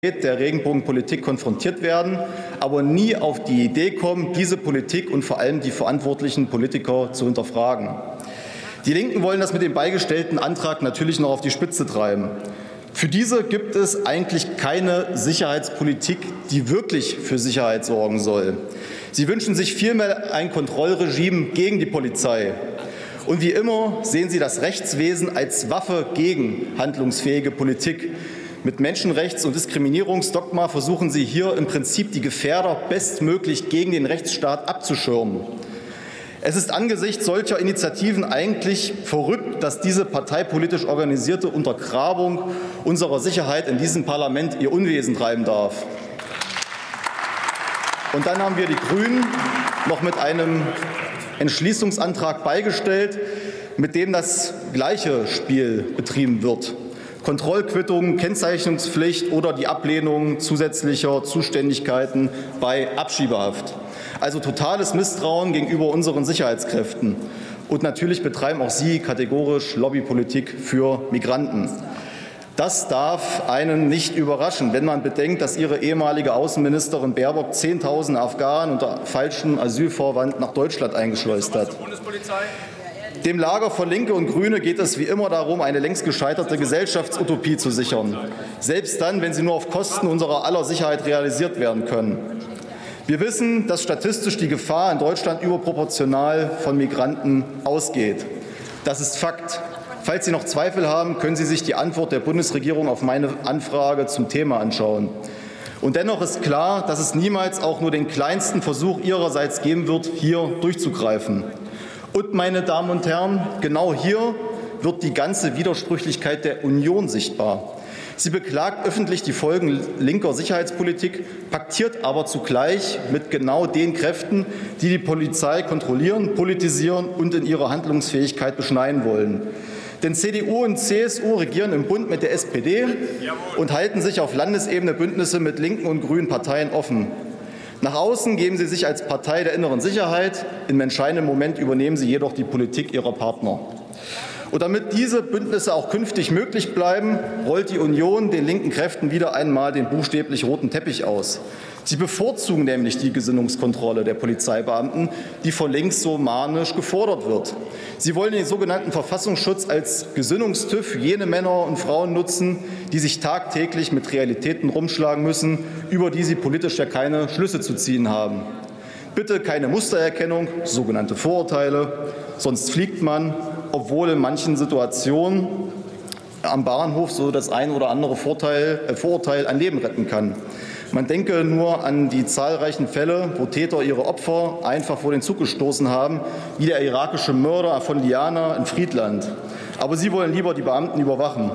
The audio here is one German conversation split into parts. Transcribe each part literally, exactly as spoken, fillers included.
der Regenbogenpolitik konfrontiert werden, aber nie auf die Idee kommen, diese Politik und vor allem die verantwortlichen Politiker zu hinterfragen. Die Linken wollen das mit dem beigestellten Antrag natürlich noch auf die Spitze treiben. Für diese gibt es eigentlich keine Sicherheitspolitik, die wirklich für Sicherheit sorgen soll. Sie wünschen sich vielmehr ein Kontrollregime gegen die Polizei. Und wie immer sehen sie das Rechtswesen als Waffe gegen handlungsfähige Politik. Mit Menschenrechts- und Diskriminierungsdogma versuchen Sie hier im Prinzip die Gefährder bestmöglich gegen den Rechtsstaat abzuschirmen. Es ist angesichts solcher Initiativen eigentlich verrückt, dass diese parteipolitisch organisierte Untergrabung unserer Sicherheit in diesem Parlament ihr Unwesen treiben darf. Und dann haben wir die Grünen noch mit einem Entschließungsantrag beigestellt, mit dem das gleiche Spiel betrieben wird. Kontrollquittungen, Kennzeichnungspflicht oder die Ablehnung zusätzlicher Zuständigkeiten bei Abschiebehaft. Also totales Misstrauen gegenüber unseren Sicherheitskräften. Und natürlich betreiben auch Sie kategorisch Lobbypolitik für Migranten. Das darf einen nicht überraschen, wenn man bedenkt, dass Ihre ehemalige Außenministerin Baerbock Zehntausende Afghanen unter falschem Asylvorwand nach Deutschland eingeschleust hat. Dem Lager von Linke und Grüne geht es wie immer darum, eine längst gescheiterte Gesellschaftsutopie zu sichern, selbst dann, wenn sie nur auf Kosten unserer aller Sicherheit realisiert werden können. Wir wissen, dass statistisch die Gefahr in Deutschland überproportional von Migranten ausgeht. Das ist Fakt. Falls Sie noch Zweifel haben, können Sie sich die Antwort der Bundesregierung auf meine Anfrage zum Thema anschauen. Und dennoch ist klar, dass es niemals auch nur den kleinsten Versuch Ihrerseits geben wird, hier durchzugreifen. Und, meine Damen und Herren, genau hier wird die ganze Widersprüchlichkeit der Union sichtbar. Sie beklagt öffentlich die Folgen linker Sicherheitspolitik, paktiert aber zugleich mit genau den Kräften, die die Polizei kontrollieren, politisieren und in ihrer Handlungsfähigkeit beschneiden wollen. Denn C D U und C S U regieren im Bund mit der S P D und halten sich auf Landesebene Bündnisse mit linken und grünen Parteien offen. Nach außen geben sie sich als Partei der inneren Sicherheit, im entscheidenden Moment übernehmen sie jedoch die Politik ihrer Partner. Und damit diese Bündnisse auch künftig möglich bleiben, rollt die Union den linken Kräften wieder einmal den buchstäblich roten Teppich aus. Sie bevorzugen nämlich die Gesinnungskontrolle der Polizeibeamten, die von links so manisch gefordert wird. Sie wollen den sogenannten Verfassungsschutz als Gesinnungstüv für jene Männer und Frauen nutzen, die sich tagtäglich mit Realitäten rumschlagen müssen, über die sie politisch ja keine Schlüsse zu ziehen haben. Bitte keine Mustererkennung, sogenannte Vorurteile, sonst fliegt man, obwohl in manchen Situationen am Bahnhof so das ein oder andere Vorteil, äh, Vorurteil ein Leben retten kann. Man denke nur an die zahlreichen Fälle, wo Täter ihre Opfer einfach vor den Zug gestoßen haben, wie der irakische Mörder von Liana in Friedland. Aber sie wollen lieber die Beamten überwachen.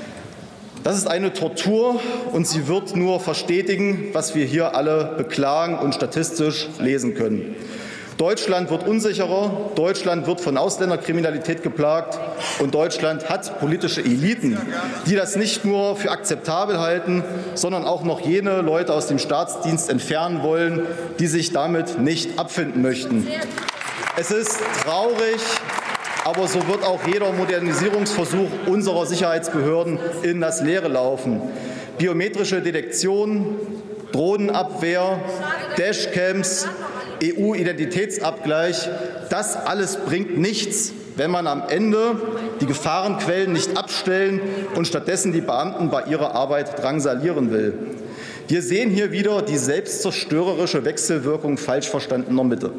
Das ist eine Tortur, und sie wird nur verstetigen, was wir hier alle beklagen und statistisch lesen können. Deutschland wird unsicherer, Deutschland wird von Ausländerkriminalität geplagt, und Deutschland hat politische Eliten, die das nicht nur für akzeptabel halten, sondern auch noch jene Leute aus dem Staatsdienst entfernen wollen, die sich damit nicht abfinden möchten. Es ist traurig, aber so wird auch jeder Modernisierungsversuch unserer Sicherheitsbehörden in das Leere laufen. Biometrische Detektion, Drohnenabwehr, Dashcams, E U-Identitätsabgleich, das alles bringt nichts, wenn man am Ende die Gefahrenquellen nicht abstellen und stattdessen die Beamten bei ihrer Arbeit drangsalieren will. Wir sehen hier wieder die selbstzerstörerische Wechselwirkung falsch verstandener Mitte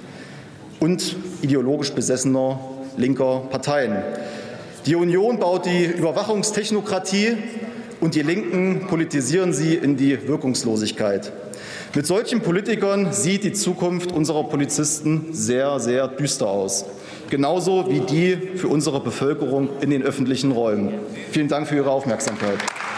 und ideologisch besessener linker Parteien. Die Union baut die Überwachungstechnokratie, und die Linken politisieren sie in die Wirkungslosigkeit. Mit solchen Politikern sieht die Zukunft unserer Polizisten sehr, sehr düster aus. Genauso wie die für unsere Bevölkerung in den öffentlichen Räumen. Vielen Dank für Ihre Aufmerksamkeit.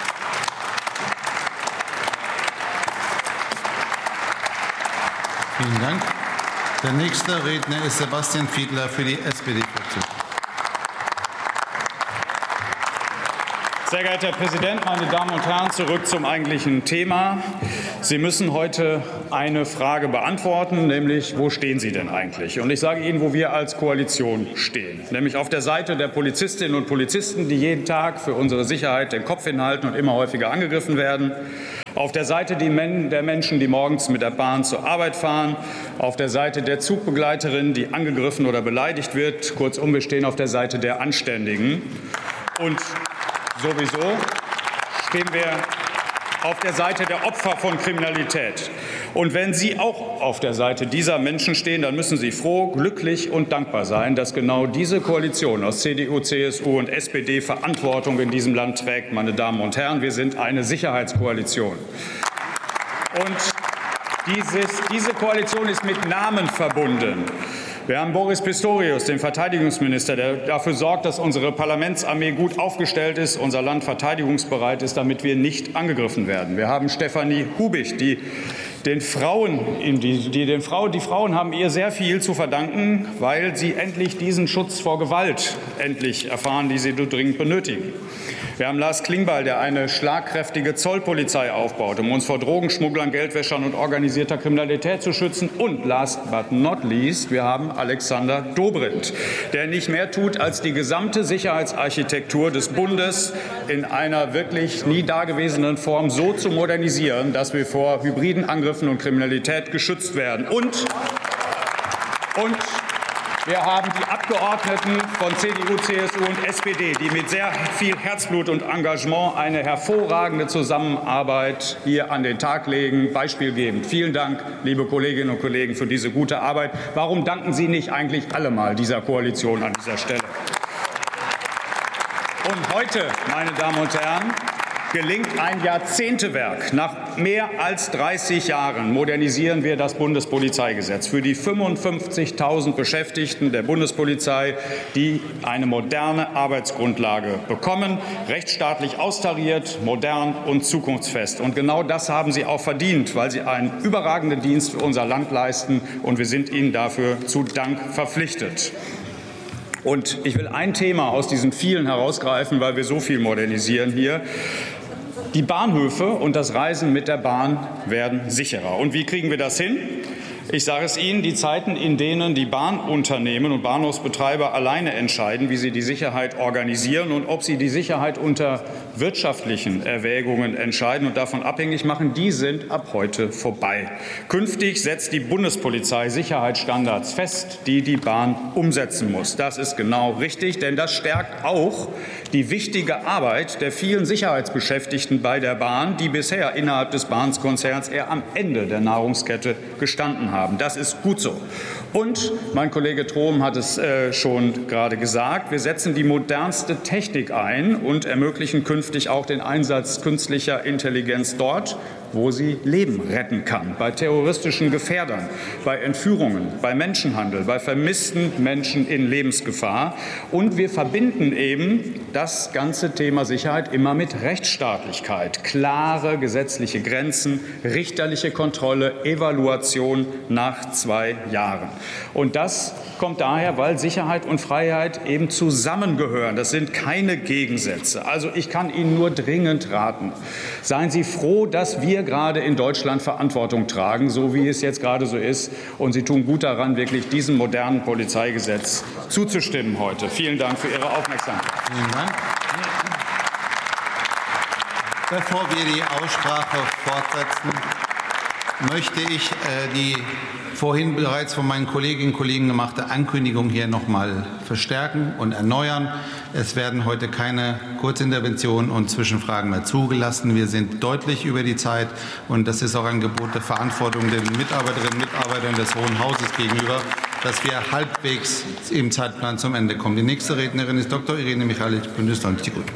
Vielen Dank. Der nächste Redner ist Sebastian Fiedler für die S P D-Fraktion. Sehr geehrter Herr Präsident, meine Damen und Herren, zurück zum eigentlichen Thema. Sie müssen heute eine Frage beantworten, nämlich, wo stehen Sie denn eigentlich? Und ich sage Ihnen, wo wir als Koalition stehen, nämlich auf der Seite der Polizistinnen und Polizisten, die jeden Tag für unsere Sicherheit den Kopf hinhalten und immer häufiger angegriffen werden. Auf der Seite der Menschen, die morgens mit der Bahn zur Arbeit fahren, auf der Seite der Zugbegleiterin, die angegriffen oder beleidigt wird. Kurzum, wir stehen auf der Seite der Anständigen. Und sowieso stehen wir auf der Seite der Opfer von Kriminalität. Und wenn Sie auch auf der Seite dieser Menschen stehen, dann müssen Sie froh, glücklich und dankbar sein, dass genau diese Koalition aus C D U, C S U und S P D Verantwortung in diesem Land trägt. Meine Damen und Herren, wir sind eine Sicherheitskoalition. Und dieses, diese Koalition ist mit Namen verbunden. Wir haben Boris Pistorius, den Verteidigungsminister, der dafür sorgt, dass unsere Parlamentsarmee gut aufgestellt ist, unser Land verteidigungsbereit ist, damit wir nicht angegriffen werden. Wir haben Stefanie Hubich, die den Frauen, die, die, den Frauen, die Frauen haben ihr sehr viel zu verdanken, weil sie endlich diesen Schutz vor Gewalt endlich erfahren, die sie dringend benötigen. Wir haben Lars Klingbeil, der eine schlagkräftige Zollpolizei aufbaut, um uns vor Drogenschmugglern, Geldwäschern und organisierter Kriminalität zu schützen. Und last but not least, wir haben Alexander Dobrindt, der nicht mehr tut, als die gesamte Sicherheitsarchitektur des Bundes in einer wirklich nie dagewesenen Form so zu modernisieren, dass wir vor hybriden Angriffen und Kriminalität geschützt werden. Und, und wir haben die Abgeordneten von C D U, C S U und S P D, die mit sehr viel Herzblut und Engagement eine hervorragende Zusammenarbeit hier an den Tag legen, beispielgebend. Vielen Dank, liebe Kolleginnen und Kollegen, für diese gute Arbeit. Warum danken Sie nicht eigentlich alle mal dieser Koalition an dieser Stelle? Und heute, meine Damen und Herren, gelingt ein Jahrzehntewerk. Nach mehr als dreißig Jahren modernisieren wir das Bundespolizeigesetz für die fünfundfünfzigtausend Beschäftigten der Bundespolizei, die eine moderne Arbeitsgrundlage bekommen, rechtsstaatlich austariert, modern und zukunftsfest. Und genau das haben Sie auch verdient, weil Sie einen überragenden Dienst für unser Land leisten. Und wir sind Ihnen dafür zu Dank verpflichtet. Und ich will ein Thema aus diesen vielen herausgreifen, weil wir so viel modernisieren hier. Die Bahnhöfe und das Reisen mit der Bahn werden sicherer. Und wie kriegen wir das hin? Ich sage es Ihnen, die Zeiten, in denen die Bahnunternehmen und Bahnhofsbetreiber alleine entscheiden, wie sie die Sicherheit organisieren und ob sie die Sicherheit unter wirtschaftlichen Erwägungen entscheiden und davon abhängig machen, die sind ab heute vorbei. Künftig setzt die Bundespolizei Sicherheitsstandards fest, die die Bahn umsetzen muss. Das ist genau richtig, denn das stärkt auch die wichtige Arbeit der vielen Sicherheitsbeschäftigten bei der Bahn, die bisher innerhalb des Bahnkonzerns eher am Ende der Nahrungskette gestanden haben. Das ist gut so. Und mein Kollege Trom hat es äh, schon gerade gesagt, wir setzen die modernste Technik ein und ermöglichen künftig auch den Einsatz künstlicher Intelligenz dort, wo sie Leben retten kann, bei terroristischen Gefährdern, bei Entführungen, bei Menschenhandel, bei vermissten Menschen in Lebensgefahr. Und wir verbinden eben das ganze Thema Sicherheit immer mit Rechtsstaatlichkeit, klare gesetzliche Grenzen, richterliche Kontrolle, Evaluation nach zwei Jahren. Und das kommt daher, weil Sicherheit und Freiheit eben zusammengehören. Das sind keine Gegensätze. Also ich kann Ihnen nur dringend raten, seien Sie froh, dass wir gerade in Deutschland Verantwortung tragen, so wie es jetzt gerade so ist. Und Sie tun gut daran, wirklich diesem modernen Polizeigesetz zuzustimmen heute. Vielen Dank für Ihre Aufmerksamkeit. Vielen Dank. Bevor wir die Aussprache fortsetzen, möchte ich äh, die vorhin bereits von meinen Kolleginnen und Kollegen gemachte Ankündigung hier noch mal verstärken und erneuern. Es werden heute keine Kurzinterventionen und Zwischenfragen mehr zugelassen. Wir sind deutlich über die Zeit, und das ist auch ein Gebot der Verantwortung den Mitarbeiterinnen und Mitarbeitern des Hohen Hauses gegenüber, dass wir halbwegs im Zeitplan zum Ende kommen. Die nächste Rednerin ist Doktor Irene Michalik, Bündnis neunzig Die Grünen.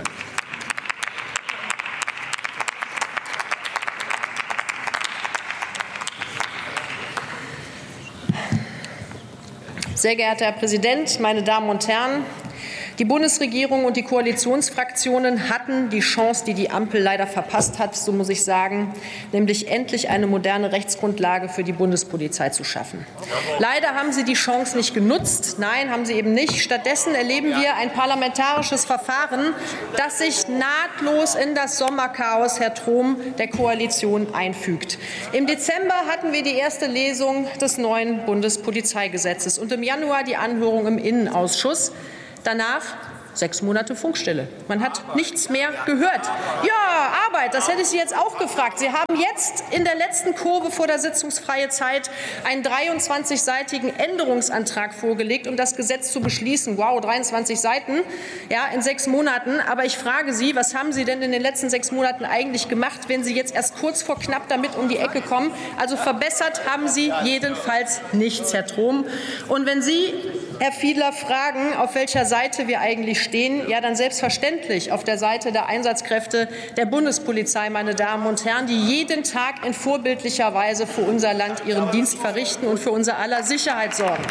Sehr geehrter Herr Präsident, meine Damen und Herren! Die Bundesregierung und die Koalitionsfraktionen hatten die Chance, die die Ampel leider verpasst hat, so muss ich sagen, nämlich endlich eine moderne Rechtsgrundlage für die Bundespolizei zu schaffen. Leider haben Sie die Chance nicht genutzt. Nein, haben Sie eben nicht. Stattdessen erleben wir ein parlamentarisches Verfahren, das sich nahtlos in das Sommerchaos, Herr Trom, der Koalition einfügt. Im Dezember hatten wir die erste Lesung des neuen Bundespolizeigesetzes und im Januar die Anhörung im Innenausschuss. Danach sechs Monate Funkstille. Man hat nichts mehr gehört. Ja, Arbeit, das hätte ich Sie jetzt auch gefragt. Sie haben jetzt in der letzten Kurve vor der sitzungsfreien Zeit einen dreiundzwanzigseitigen Änderungsantrag vorgelegt, um das Gesetz zu beschließen. Wow, dreiundzwanzig Seiten, ja, in sechs Monaten. Aber ich frage Sie, was haben Sie denn in den letzten sechs Monaten eigentlich gemacht, wenn Sie jetzt erst kurz vor knapp damit um die Ecke kommen? Also verbessert haben Sie jedenfalls nichts, Herr Trom. Und wenn Sie, Herr Fiedler, fragen, auf welcher Seite wir eigentlich stehen, ja, dann selbstverständlich auf der Seite der Einsatzkräfte der Bundespolizei, meine Damen und Herren, die jeden Tag in vorbildlicher Weise für unser Land ihren Dienst verrichten und für unser aller Sicherheit sorgen.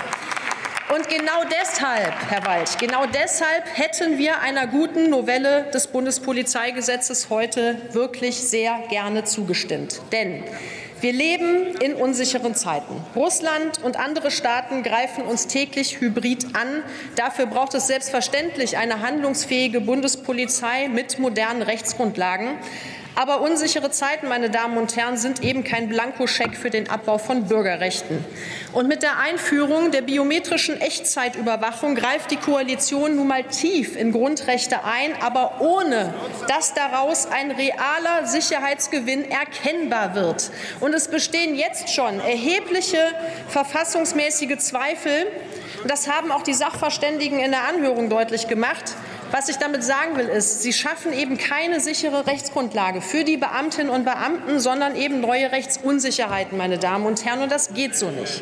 Und genau deshalb, Herr Walch, genau deshalb hätten wir einer guten Novelle des Bundespolizeigesetzes heute wirklich sehr gerne zugestimmt. Denn wir leben in unsicheren Zeiten. Russland und andere Staaten greifen uns täglich hybrid an. Dafür braucht es selbstverständlich eine handlungsfähige Bundespolizei mit modernen Rechtsgrundlagen. Aber unsichere Zeiten, meine Damen und Herren, sind eben kein Blankoscheck für den Abbau von Bürgerrechten. Und mit der Einführung der biometrischen Echtzeitüberwachung greift die Koalition nun mal tief in Grundrechte ein, aber ohne, dass daraus ein realer Sicherheitsgewinn erkennbar wird. Und es bestehen jetzt schon erhebliche verfassungsmäßige Zweifel. Das haben auch die Sachverständigen in der Anhörung deutlich gemacht. Was ich damit sagen will, ist, Sie schaffen eben keine sichere Rechtsgrundlage für die Beamtinnen und Beamten, sondern eben neue Rechtsunsicherheiten, meine Damen und Herren, und das geht so nicht.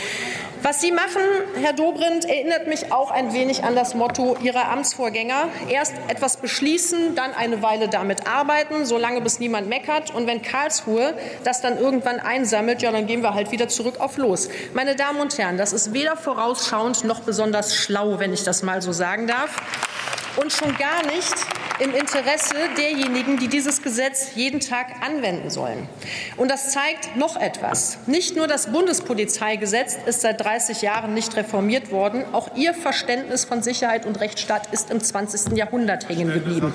Was Sie machen, Herr Dobrindt, erinnert mich auch ein wenig an das Motto Ihrer Amtsvorgänger. Erst etwas beschließen, dann eine Weile damit arbeiten, solange bis niemand meckert. Und wenn Karlsruhe das dann irgendwann einsammelt, ja, dann gehen wir halt wieder zurück auf Los. Meine Damen und Herren, das ist weder vorausschauend noch besonders schlau, wenn ich das mal so sagen darf. Und schon gar nicht im Interesse derjenigen, die dieses Gesetz jeden Tag anwenden sollen. Und das zeigt noch etwas. Nicht nur das Bundespolizeigesetz ist seit dreißig Jahren nicht reformiert worden, auch Ihr Verständnis von Sicherheit und Rechtsstaat ist im zwanzigsten Jahrhundert hängen geblieben.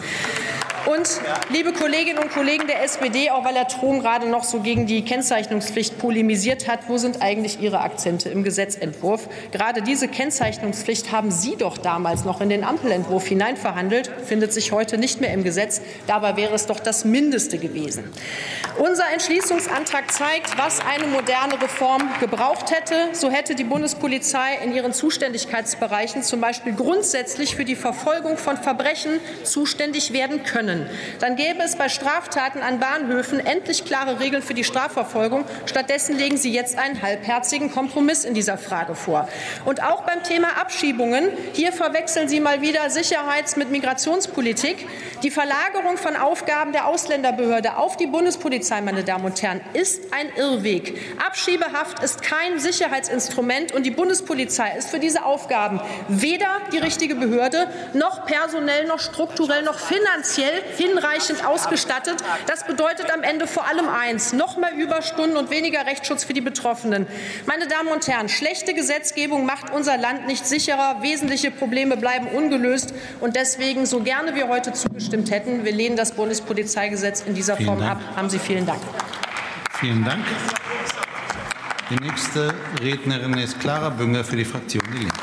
Und, liebe Kolleginnen und Kollegen der S P D, auch weil Herr Trom gerade noch so gegen die Kennzeichnungspflicht polemisiert hat, wo sind eigentlich Ihre Akzente im Gesetzentwurf? Gerade diese Kennzeichnungspflicht haben Sie doch damals noch in den Ampelentwurf hineinverhandelt, findet sich heute nicht mehr im Gesetz. Dabei wäre es doch das Mindeste gewesen. Unser Entschließungsantrag zeigt, was eine moderne Reform gebraucht hätte. So hätte die Bundespolizei in ihren Zuständigkeitsbereichen zum Beispiel grundsätzlich für die Verfolgung von Verbrechen zuständig werden können. Dann gäbe es bei Straftaten an Bahnhöfen endlich klare Regeln für die Strafverfolgung. Stattdessen legen Sie jetzt einen halbherzigen Kompromiss in dieser Frage vor. Und auch beim Thema Abschiebungen, hier verwechseln Sie mal wieder Sicherheits- mit Migrationspolitik. Die Verlagerung von Aufgaben der Ausländerbehörde auf die Bundespolizei, meine Damen und Herren, ist ein Irrweg. Abschiebehaft ist kein Sicherheitsinstrument und die Bundespolizei ist für diese Aufgaben weder die richtige Behörde, noch personell, noch strukturell, noch finanziell hinreichend ausgestattet. Das bedeutet am Ende vor allem eins, noch mehr Überstunden und weniger Rechtsschutz für die Betroffenen. Meine Damen und Herren, schlechte Gesetzgebung macht unser Land nicht sicherer. Wesentliche Probleme bleiben ungelöst. Und deswegen, so gerne wir heute zugestimmt hätten, wir lehnen das Bundespolizeigesetz in dieser Form ab. Haben Sie vielen Dank. Vielen Dank. Die nächste Rednerin ist Clara Bünger für die Fraktion Die Linke.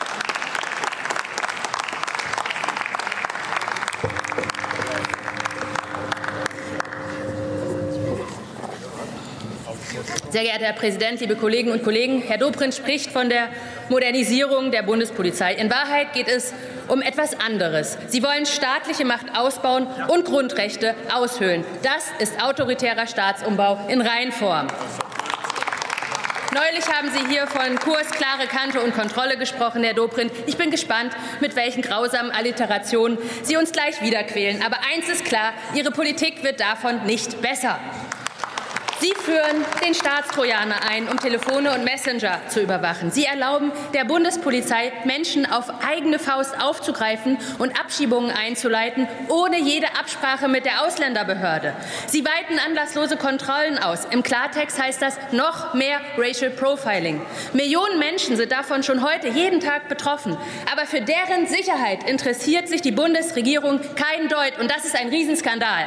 Sehr geehrter Herr Präsident, liebe Kolleginnen und Kollegen! Herr Dobrindt spricht von der Modernisierung der Bundespolizei. In Wahrheit geht es um etwas anderes. Sie wollen staatliche Macht ausbauen und Grundrechte aushöhlen. Das ist autoritärer Staatsumbau in Reinform. Neulich haben Sie hier von Kurs, klare Kante und Kontrolle gesprochen, Herr Dobrindt. Ich bin gespannt, mit welchen grausamen Alliterationen Sie uns gleich wieder quälen. Aber eins ist klar, Ihre Politik wird davon nicht besser. Sie führen den Staatstrojaner ein, um Telefone und Messenger zu überwachen. Sie erlauben der Bundespolizei, Menschen auf eigene Faust aufzugreifen und Abschiebungen einzuleiten, ohne jede Absprache mit der Ausländerbehörde. Sie weiten anlasslose Kontrollen aus. Im Klartext heißt das noch mehr Racial Profiling. Millionen Menschen sind davon schon heute jeden Tag betroffen. Aber für deren Sicherheit interessiert sich die Bundesregierung kein Deut. Und das ist ein Riesenskandal.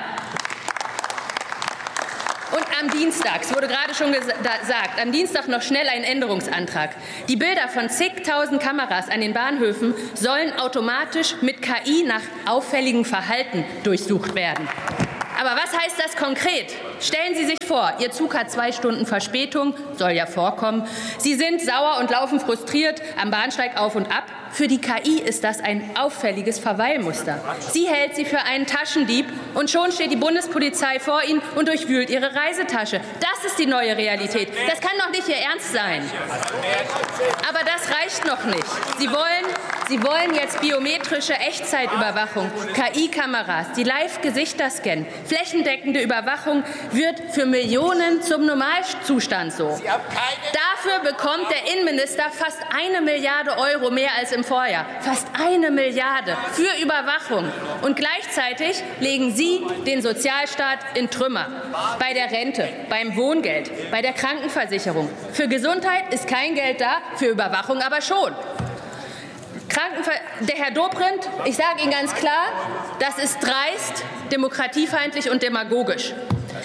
Und am Dienstag, es wurde gerade schon gesagt, am Dienstag noch schnell ein Änderungsantrag. Die Bilder von zigtausend Kameras an den Bahnhöfen sollen automatisch mit K I nach auffälligem Verhalten durchsucht werden. Aber was heißt das konkret? Stellen Sie sich vor, Ihr Zug hat zwei Stunden Verspätung, soll ja vorkommen. Sie sind sauer und laufen frustriert am Bahnsteig auf und ab. Für die K I ist das ein auffälliges Verweilmuster. Sie hält Sie für einen Taschendieb und schon steht die Bundespolizei vor Ihnen und durchwühlt Ihre Reisetasche. Das ist die neue Realität. Das kann doch nicht Ihr Ernst sein. Aber das reicht noch nicht. Sie wollen, Sie wollen jetzt biometrische Echtzeitüberwachung, K I-Kameras, die Live-Gesichter scannen. Flächendeckende Überwachung wird für Millionen zum Normalzustand so. Dafür bekommt der Innenminister fast eine Milliarde Euro mehr als im Vorjahr. Fast eine Milliarde für Überwachung. Und gleichzeitig legen Sie den Sozialstaat in Trümmer. Bei der Rente, beim Wohngeld, bei der Krankenversicherung. Für Gesundheit ist kein Geld da, für Überwachung aber schon. Krankenver- der Herr Dobrindt, ich sage Ihnen ganz klar, das ist dreist, demokratiefeindlich und demagogisch.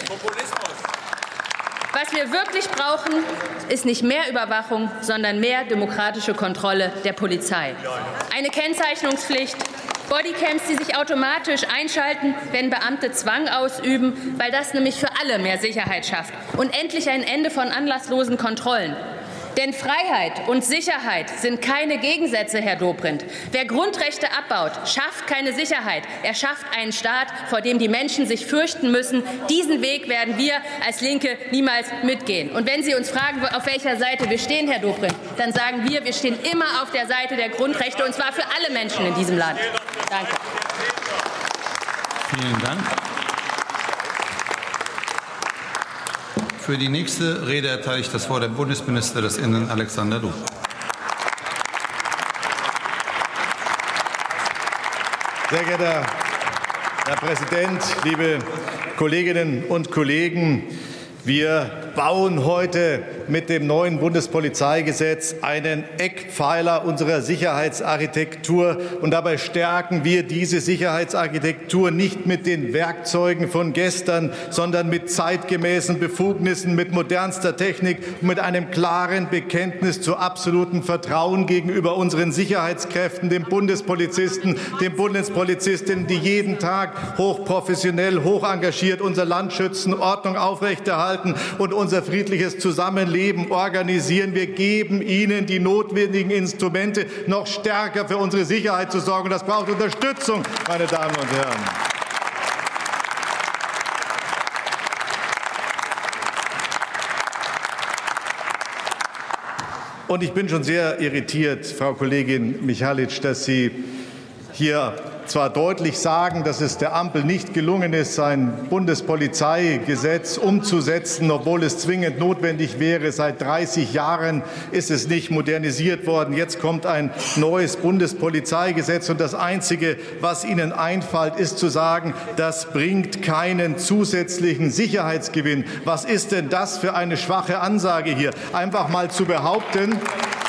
Was wir wirklich brauchen, ist nicht mehr Überwachung, sondern mehr demokratische Kontrolle der Polizei. Eine Kennzeichnungspflicht, Bodycams, die sich automatisch einschalten, wenn Beamte Zwang ausüben, weil das nämlich für alle mehr Sicherheit schafft. Und endlich ein Ende von anlasslosen Kontrollen. Denn Freiheit und Sicherheit sind keine Gegensätze, Herr Dobrindt. Wer Grundrechte abbaut, schafft keine Sicherheit. Er schafft einen Staat, vor dem die Menschen sich fürchten müssen. Diesen Weg werden wir als Linke niemals mitgehen. Und wenn Sie uns fragen, auf welcher Seite wir stehen, Herr Dobrindt, dann sagen wir, wir stehen immer auf der Seite der Grundrechte, und zwar für alle Menschen in diesem Land. Danke. Vielen Dank. Für die nächste Rede erteile ich das Wort dem Bundesminister des Innern, Alexander Dobrindt. Sehr geehrter Herr Präsident, liebe Kolleginnen und Kollegen! Wir bauen heute mit dem neuen Bundespolizeigesetz einen Eckpfeiler unserer Sicherheitsarchitektur. Und dabei stärken wir diese Sicherheitsarchitektur nicht mit den Werkzeugen von gestern, sondern mit zeitgemäßen Befugnissen, mit modernster Technik und mit einem klaren Bekenntnis zu absolutem Vertrauen gegenüber unseren Sicherheitskräften, den Bundespolizisten, den Bundespolizistinnen, die jeden Tag hochprofessionell, hoch engagiert unser Land schützen, Ordnung aufrechterhalten und unser friedliches Zusammenleben organisieren. Wir geben ihnen die notwendigen Instrumente, noch stärker für unsere Sicherheit zu sorgen. Das braucht Unterstützung, meine Damen und Herren. Und ich bin schon sehr irritiert, Frau Kollegin Michalic, dass Sie hier zwar deutlich sagen, dass es der Ampel nicht gelungen ist, ein Bundespolizeigesetz umzusetzen, obwohl es zwingend notwendig wäre. Seit dreißig Jahren ist es nicht modernisiert worden. Jetzt kommt ein neues Bundespolizeigesetz, und das Einzige, was Ihnen einfällt, ist zu sagen, das bringt keinen zusätzlichen Sicherheitsgewinn. Was ist denn das für eine schwache Ansage hier? Einfach mal zu behaupten,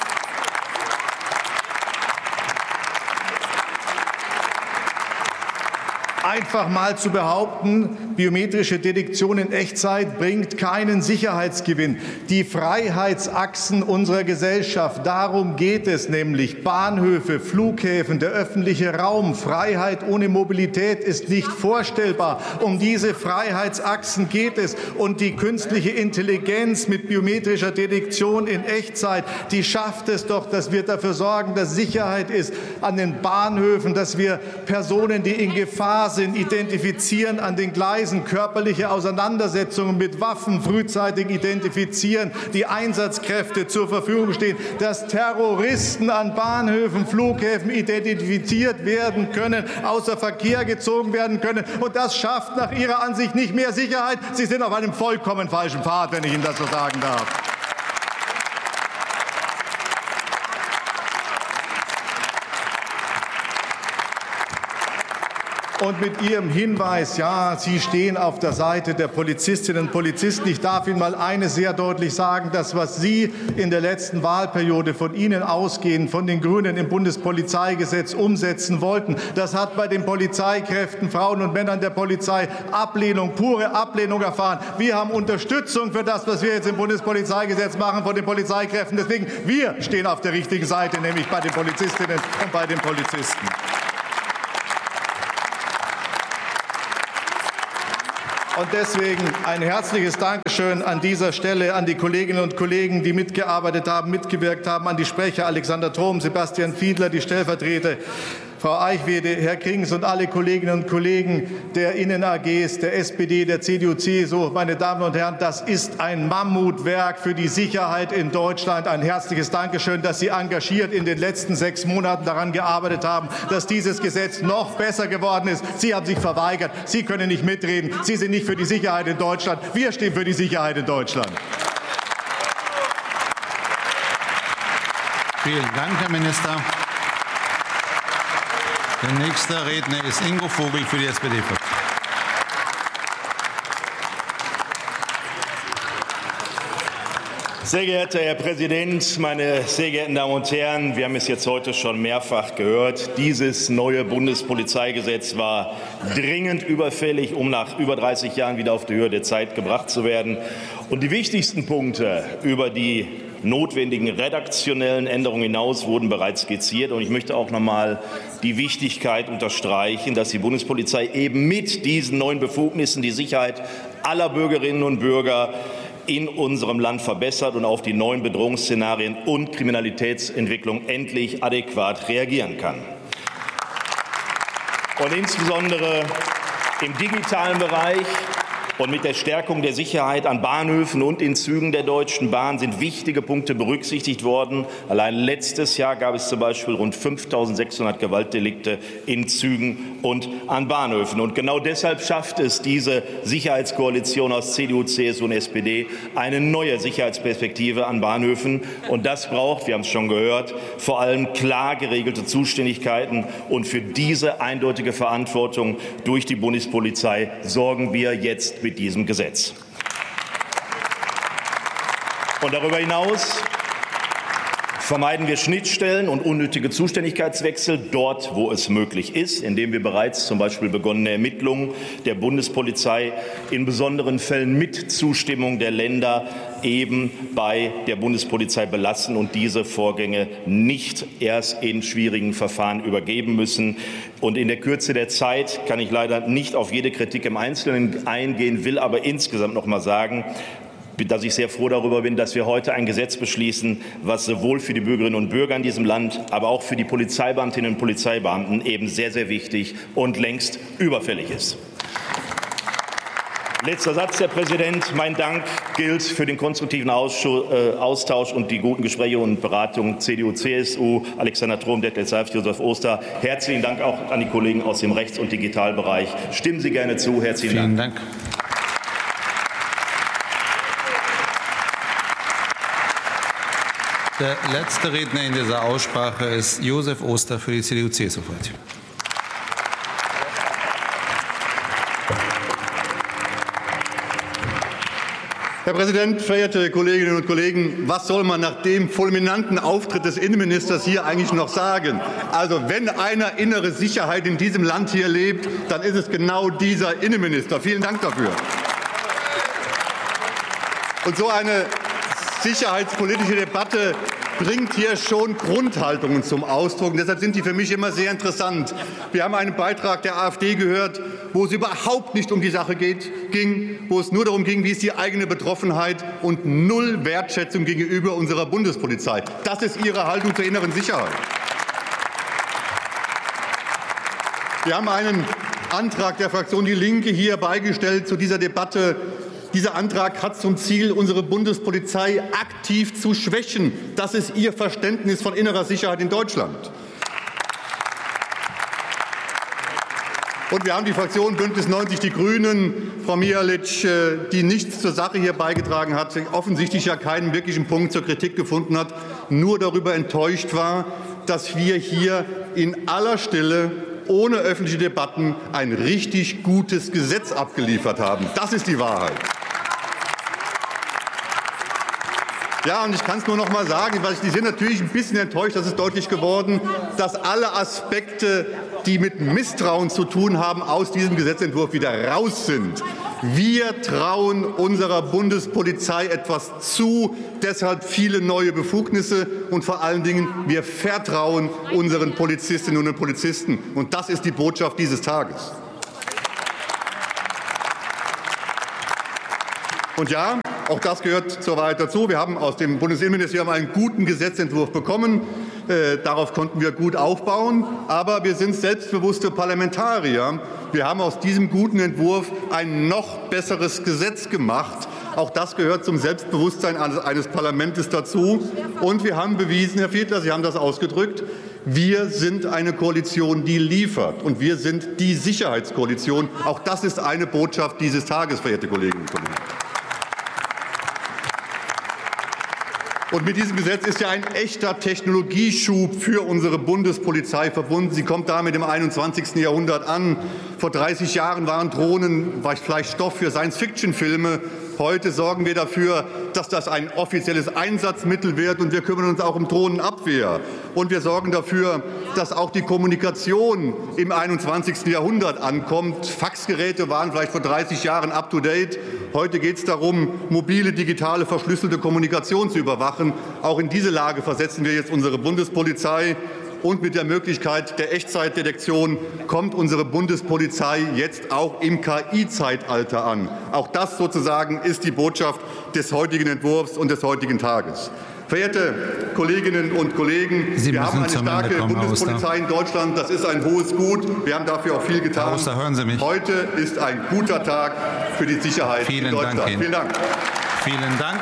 Einfach mal zu behaupten, biometrische Detektion in Echtzeit bringt keinen Sicherheitsgewinn. Die Freiheitsachsen unserer Gesellschaft, darum geht es nämlich. Bahnhöfe, Flughäfen, der öffentliche Raum. Freiheit ohne Mobilität ist nicht vorstellbar. Um diese Freiheitsachsen geht es. Und die künstliche Intelligenz mit biometrischer Detektion in Echtzeit, die schafft es doch, dass wir dafür sorgen, dass Sicherheit ist an den Bahnhöfen, dass wir Personen, die in Gefahr sind, Nachsehen, Identifizieren an den Gleisen, körperliche Auseinandersetzungen mit Waffen frühzeitig identifizieren, die Einsatzkräfte zur Verfügung stehen, dass Terroristen an Bahnhöfen, Flughäfen identifiziert werden können, außer Verkehr gezogen werden können. Und das schafft nach Ihrer Ansicht nicht mehr Sicherheit. Sie sind auf einem vollkommen falschen Pfad, wenn ich Ihnen das so sagen darf. Und mit Ihrem Hinweis, ja, Sie stehen auf der Seite der Polizistinnen und Polizisten. Ich darf Ihnen mal eines sehr deutlich sagen: Das, was Sie in der letzten Wahlperiode von Ihnen ausgehend, von den Grünen im Bundespolizeigesetz umsetzen wollten, das hat bei den Polizeikräften, Frauen und Männern der Polizei Ablehnung, pure Ablehnung erfahren. Wir haben Unterstützung für das, was wir jetzt im Bundespolizeigesetz machen, von den Polizeikräften. Deswegen, wir stehen auf der richtigen Seite, nämlich bei den Polizistinnen und bei den Polizisten. Und deswegen ein herzliches Dankeschön an dieser Stelle an die Kolleginnen und Kollegen, die mitgearbeitet haben, mitgewirkt haben, an die Sprecher Alexander Trom, Sebastian Fiedler, die Stellvertreter, Frau Eichwede, Herr Krings und alle Kolleginnen und Kollegen der Innen-A Gs, der S P D, der C D U C S U. Meine Damen und Herren, das ist ein Mammutwerk für die Sicherheit in Deutschland. Ein herzliches Dankeschön, dass Sie engagiert in den letzten sechs Monaten daran gearbeitet haben, dass dieses Gesetz noch besser geworden ist. Sie haben sich verweigert. Sie können nicht mitreden. Sie sind nicht für die Sicherheit in Deutschland. Wir stehen für die Sicherheit in Deutschland. Vielen Dank, Herr Minister. Der nächste Redner ist Ingo Vogel für die S P D-Fraktion. Sehr geehrter Herr Präsident, meine sehr geehrten Damen und Herren! Wir haben es jetzt heute schon mehrfach gehört. Dieses neue Bundespolizeigesetz war dringend überfällig, um nach über dreißig Jahren wieder auf die Höhe der Zeit gebracht zu werden. Und die wichtigsten Punkte über die notwendigen redaktionellen Änderungen hinaus wurden bereits skizziert. Und ich möchte auch noch mal die Wichtigkeit unterstreichen, dass die Bundespolizei eben mit diesen neuen Befugnissen die Sicherheit aller Bürgerinnen und Bürger in unserem Land verbessert und auf die neuen Bedrohungsszenarien und Kriminalitätsentwicklung endlich adäquat reagieren kann. Und insbesondere im digitalen Bereich und mit der Stärkung der Sicherheit an Bahnhöfen und in Zügen der Deutschen Bahn sind wichtige Punkte berücksichtigt worden. Allein letztes Jahr gab es zum Beispiel rund fünftausendsechshundert Gewaltdelikte in Zügen und an Bahnhöfen. Und genau deshalb schafft es diese Sicherheitskoalition aus C D U, C S U und S P D eine neue Sicherheitsperspektive an Bahnhöfen. Und das braucht, wir haben es schon gehört, vor allem klar geregelte Zuständigkeiten. Und für diese eindeutige Verantwortung durch die Bundespolizei sorgen wir jetzt mit diesem Gesetz. Und darüber hinaus vermeiden wir Schnittstellen und unnötige Zuständigkeitswechsel dort, wo es möglich ist, indem wir bereits zum Beispiel begonnene Ermittlungen der Bundespolizei in besonderen Fällen mit Zustimmung der Länder eben bei der Bundespolizei belassen und diese Vorgänge nicht erst in schwierigen Verfahren übergeben müssen. Und in der Kürze der Zeit kann ich leider nicht auf jede Kritik im Einzelnen eingehen, will aber insgesamt noch mal sagen, dass ich sehr froh darüber bin, dass wir heute ein Gesetz beschließen, was sowohl für die Bürgerinnen und Bürger in diesem Land, aber auch für die Polizeibeamtinnen und Polizeibeamten eben sehr, sehr wichtig und längst überfällig ist. Letzter Satz, Herr Präsident. Mein Dank gilt für den konstruktiven Austausch und die guten Gespräche und Beratungen C D U, C S U, Alexander Trom, Detlef Seifert, Josef Oster. Herzlichen Dank auch an die Kollegen aus dem Rechts- und Digitalbereich. Stimmen Sie gerne zu. Herzlichen Vielen Dank. Dank. Der letzte Redner in dieser Aussprache ist Josef Oster für die C D U, C S U-Fraktion. Herr Präsident, verehrte Kolleginnen und Kollegen! Was soll man nach dem fulminanten Auftritt des Innenministers hier eigentlich noch sagen? Also, wenn einer innere Sicherheit in diesem Land hier lebt, dann ist es genau dieser Innenminister. Vielen Dank dafür. Und so eine sicherheitspolitische Debatte bringt hier schon Grundhaltungen zum Ausdruck. Und deshalb sind die für mich immer sehr interessant. Wir haben einen Beitrag der AfD gehört, wo es überhaupt nicht um die Sache geht, ging, wo es nur darum ging, wie ist die eigene Betroffenheit und null Wertschätzung gegenüber unserer Bundespolizei. Das ist Ihre Haltung zur inneren Sicherheit. Wir haben einen Antrag der Fraktion Die Linke hier beigestellt zu dieser Debatte. Dieser Antrag hat zum Ziel, unsere Bundespolizei aktiv zu schwächen. Das ist Ihr Verständnis von innerer Sicherheit in Deutschland. Und wir haben die Fraktion Bündnis neunzig Die Grünen, Frau Mihalic, die nichts zur Sache hier beigetragen hat, offensichtlich ja keinen wirklichen Punkt zur Kritik gefunden hat, nur darüber enttäuscht war, dass wir hier in aller Stille, ohne öffentliche Debatten, ein richtig gutes Gesetz abgeliefert haben. Das ist die Wahrheit. Ja, und ich kann es nur noch mal sagen, weil die sind natürlich ein bisschen enttäuscht, das ist deutlich geworden, dass alle Aspekte, die mit Misstrauen zu tun haben, aus diesem Gesetzentwurf wieder raus sind. Wir trauen unserer Bundespolizei etwas zu, deshalb viele neue Befugnisse, und vor allen Dingen, wir vertrauen unseren Polizistinnen und Polizisten. Und das ist die Botschaft dieses Tages. Und ja, auch das gehört zur Wahrheit dazu. Wir haben aus dem Bundesinnenministerium einen guten Gesetzentwurf bekommen. Äh, darauf konnten wir gut aufbauen. Aber wir sind selbstbewusste Parlamentarier. Wir haben aus diesem guten Entwurf ein noch besseres Gesetz gemacht. Auch das gehört zum Selbstbewusstsein eines, eines Parlaments dazu. Und wir haben bewiesen, Herr Fiedler, Sie haben das ausgedrückt, wir sind eine Koalition, die liefert. Und wir sind die Sicherheitskoalition. Auch das ist eine Botschaft dieses Tages, verehrte Kolleginnen und Kollegen. Und mit diesem Gesetz ist ja ein echter Technologieschub für unsere Bundespolizei verbunden. Sie kommt damit im einundzwanzigsten Jahrhundert an. Vor dreißig Jahren waren Drohnen vielleicht Stoff für Science-Fiction-Filme. Heute sorgen wir dafür, dass das ein offizielles Einsatzmittel wird, und wir kümmern uns auch um Drohnenabwehr. Und wir sorgen dafür, dass auch die Kommunikation im einundzwanzigsten Jahrhundert ankommt. Faxgeräte waren vielleicht vor dreißig Jahren up-to-date. Heute geht es darum, mobile, digitale, verschlüsselte Kommunikation zu überwachen. Auch in diese Lage versetzen wir jetzt unsere Bundespolizei. Und mit der Möglichkeit der Echtzeitdetektion kommt unsere Bundespolizei jetzt auch im K I-Zeitalter an. Auch das sozusagen ist die Botschaft des heutigen Entwurfs und des heutigen Tages. Verehrte Kolleginnen und Kollegen, Sie wir haben eine starke kommen, Bundespolizei in Deutschland. Das ist ein hohes Gut. Wir haben dafür auch viel getan. Auster, hören Sie mich. Heute ist ein guter Tag für die Sicherheit Vielen in Deutschland. Dank Ihnen. Vielen Dank. Vielen Dank.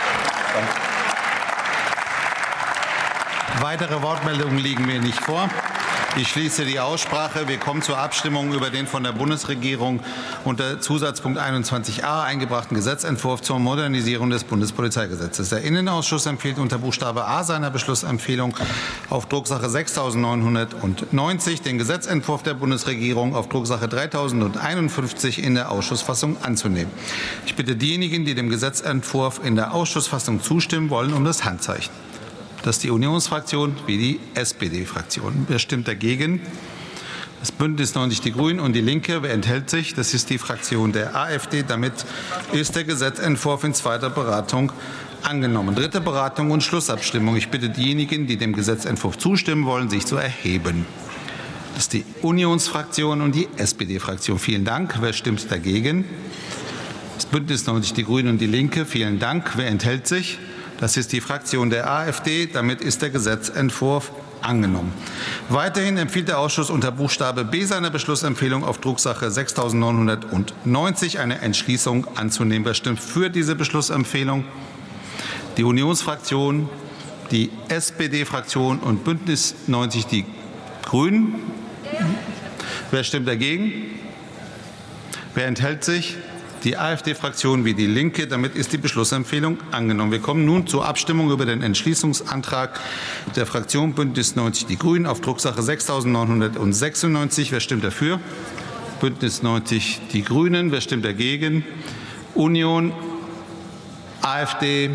Weitere Wortmeldungen liegen mir nicht vor. Ich schließe die Aussprache. Wir kommen zur Abstimmung über den von der Bundesregierung unter Zusatzpunkt einundzwanzig a eingebrachten Gesetzentwurf zur Modernisierung des Bundespolizeigesetzes. Der Innenausschuss empfiehlt unter Buchstabe A seiner Beschlussempfehlung auf Drucksache sechstausendneunhundertneunzig den Gesetzentwurf der Bundesregierung auf Drucksache dreitausendeinundfünfzig in der Ausschussfassung anzunehmen. Ich bitte diejenigen, die dem Gesetzentwurf in der Ausschussfassung zustimmen wollen, um das Handzeichen. Das ist die Unionsfraktion wie die S P D-Fraktion. Wer stimmt dagegen? Das Bündnis neunzig Die Grünen und die Linke. Wer enthält sich? Das ist die Fraktion der AfD. Damit ist der Gesetzentwurf in zweiter Beratung angenommen. Dritte Beratung und Schlussabstimmung. Ich bitte diejenigen, die dem Gesetzentwurf zustimmen wollen, sich zu erheben. Das ist die Unionsfraktion und die S P D-Fraktion. Vielen Dank. Wer stimmt dagegen? Das Bündnis neunzig Die Grünen und die Linke. Vielen Dank. Wer enthält sich? Das ist die Fraktion der AfD. Damit ist der Gesetzentwurf angenommen. Weiterhin empfiehlt der Ausschuss unter Buchstabe B seiner Beschlussempfehlung auf Drucksache sechstausendneunhundertneunzig eine Entschließung anzunehmen. Wer stimmt für diese Beschlussempfehlung? Die Unionsfraktion, die S P D-Fraktion und Bündnis neunzig Die Grünen. Wer stimmt dagegen? Wer enthält sich? Die AfD-Fraktion wie die Linke. Damit ist die Beschlussempfehlung angenommen. Wir kommen nun zur Abstimmung über den Entschließungsantrag der Fraktion Bündnis neunzig Die Grünen auf Drucksache sechstausendneunhundertsechsundneunzig. Wer stimmt dafür? Bündnis neunzig Die Grünen. Wer stimmt dagegen? Union, AfD.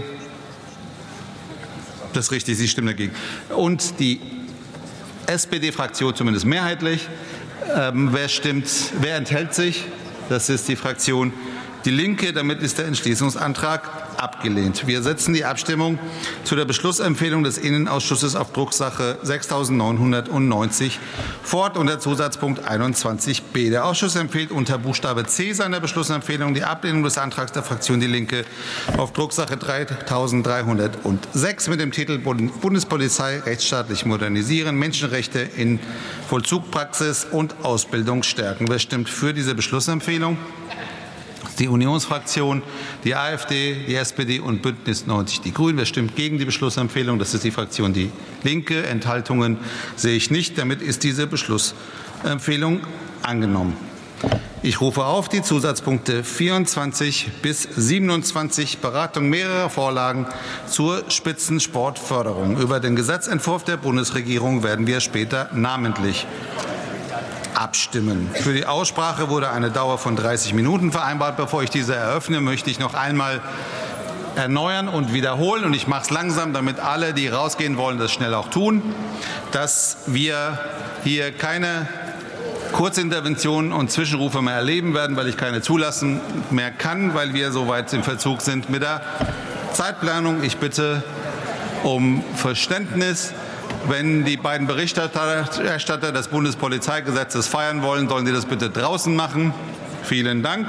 Das ist richtig, Sie stimmen dagegen. Und die S P D-Fraktion zumindest mehrheitlich. Ähm, wer stimmt? Wer enthält sich? Das ist die Fraktion Die Linke. Damit ist der Entschließungsantrag abgelehnt. Wir setzen die Abstimmung zu der Beschlussempfehlung des Innenausschusses auf Drucksache sechstausendneunhundertneunzig fort unter Zusatzpunkt einundzwanzig b. Der Ausschuss empfiehlt unter Buchstabe C seiner Beschlussempfehlung die Ablehnung des Antrags der Fraktion Die Linke auf Drucksache dreitausenddreihundertsechs mit dem Titel Bundespolizei rechtsstaatlich modernisieren, Menschenrechte in Vollzugpraxis und Ausbildung stärken. Wer stimmt für diese Beschlussempfehlung? Die Unionsfraktion, die AfD, die S P D und Bündnis neunzig Die Grünen. Wer stimmt gegen die Beschlussempfehlung? Das ist die Fraktion Die Linke. Enthaltungen sehe ich nicht. Damit ist diese Beschlussempfehlung angenommen. Ich rufe auf die Zusatzpunkte vierundzwanzig bis siebenundzwanzig, Beratung mehrerer Vorlagen zur Spitzensportförderung. Über den Gesetzentwurf der Bundesregierung werden wir später namentlich abstimmen. Für die Aussprache wurde eine Dauer von dreißig Minuten vereinbart. Bevor ich diese eröffne, möchte ich noch einmal erneuern und wiederholen, und ich mache es langsam, damit alle, die rausgehen wollen, das schnell auch tun, dass wir hier keine Kurzinterventionen und Zwischenrufe mehr erleben werden, weil ich keine zulassen mehr kann, weil wir so weit im Verzug sind mit der Zeitplanung. Ich bitte um Verständnis. Wenn die beiden Berichterstatter des Bundespolizeigesetzes feiern wollen, sollen sie das bitte draußen machen. Vielen Dank.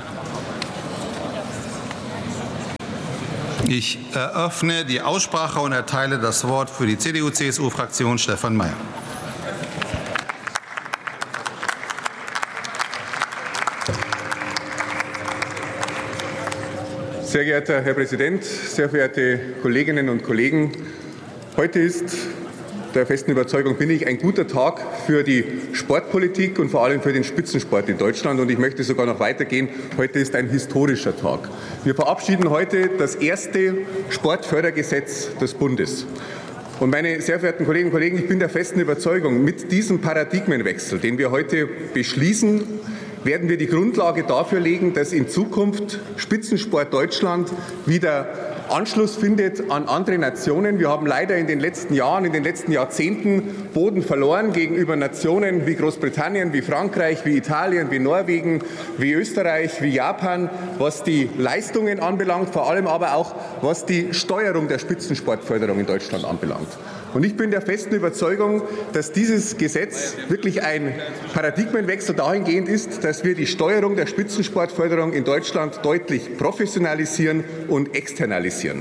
Ich eröffne die Aussprache und erteile das Wort für die C D U C S U-Fraktion Stefan Mayer. Sehr geehrter Herr Präsident, sehr verehrte Kolleginnen und Kollegen! Heute ist, der festen Überzeugung bin ich, ein guter Tag für die Sportpolitik und vor allem für den Spitzensport in Deutschland. Und ich möchte sogar noch weitergehen. Heute ist ein historischer Tag. Wir verabschieden heute das erste Sportfördergesetz des Bundes. Und meine sehr verehrten Kolleginnen und Kollegen, ich bin der festen Überzeugung, mit diesem Paradigmenwechsel, den wir heute beschließen, werden wir die Grundlage dafür legen, dass in Zukunft Spitzensport Deutschland wieder Anschluss findet an andere Nationen. Wir haben leider in den letzten Jahren, in den letzten Jahrzehnten Boden verloren gegenüber Nationen wie Großbritannien, wie Frankreich, wie Italien, wie Norwegen, wie Österreich, wie Japan, was die Leistungen anbelangt, vor allem aber auch was die Steuerung der Spitzensportförderung in Deutschland anbelangt. Und ich bin der festen Überzeugung, dass dieses Gesetz wirklich ein Paradigmenwechsel dahingehend ist, dass wir die Steuerung der Spitzensportförderung in Deutschland deutlich professionalisieren und externalisieren.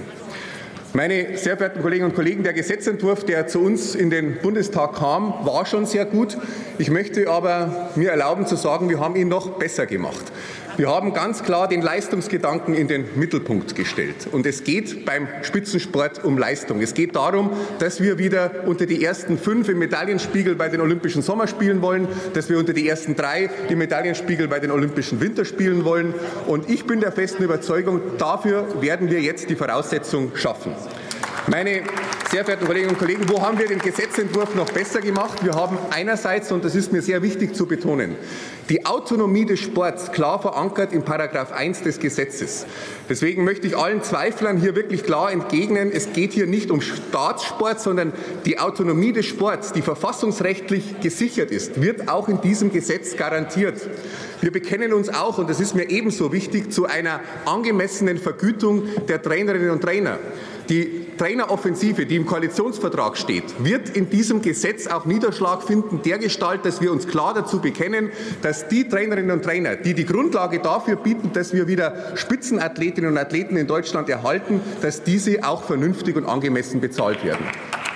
Meine sehr verehrten Kolleginnen und Kollegen, der Gesetzentwurf, der zu uns in den Bundestag kam, war schon sehr gut. Ich möchte aber mir erlauben zu sagen, wir haben ihn noch besser gemacht. Wir haben ganz klar den Leistungsgedanken in den Mittelpunkt gestellt. Und es geht beim Spitzensport um Leistung. Es geht darum, dass wir wieder unter die ersten fünf im Medaillenspiegel bei den Olympischen Sommerspielen wollen, dass wir unter die ersten drei im Medaillenspiegel bei den Olympischen Winterspielen wollen. Und ich bin der festen Überzeugung, dafür werden wir jetzt die Voraussetzung schaffen. Meine sehr verehrten Kolleginnen und Kollegen, wo haben wir den Gesetzentwurf noch besser gemacht? Wir haben einerseits, und das ist mir sehr wichtig zu betonen, die Autonomie des Sports klar verankert in Paragraph eins des Gesetzes. Deswegen möchte ich allen Zweiflern hier wirklich klar entgegnen, es geht hier nicht um Staatssport, sondern die Autonomie des Sports, die verfassungsrechtlich gesichert ist, wird auch in diesem Gesetz garantiert. Wir bekennen uns auch, und das ist mir ebenso wichtig, zu einer angemessenen Vergütung der Trainerinnen und Trainer. Die Traineroffensive, die im Koalitionsvertrag steht, wird in diesem Gesetz auch Niederschlag finden, dergestalt, dass wir uns klar dazu bekennen, dass die Trainerinnen und Trainer, die die Grundlage dafür bieten, dass wir wieder Spitzenathletinnen und Athleten in Deutschland erhalten, dass diese auch vernünftig und angemessen bezahlt werden.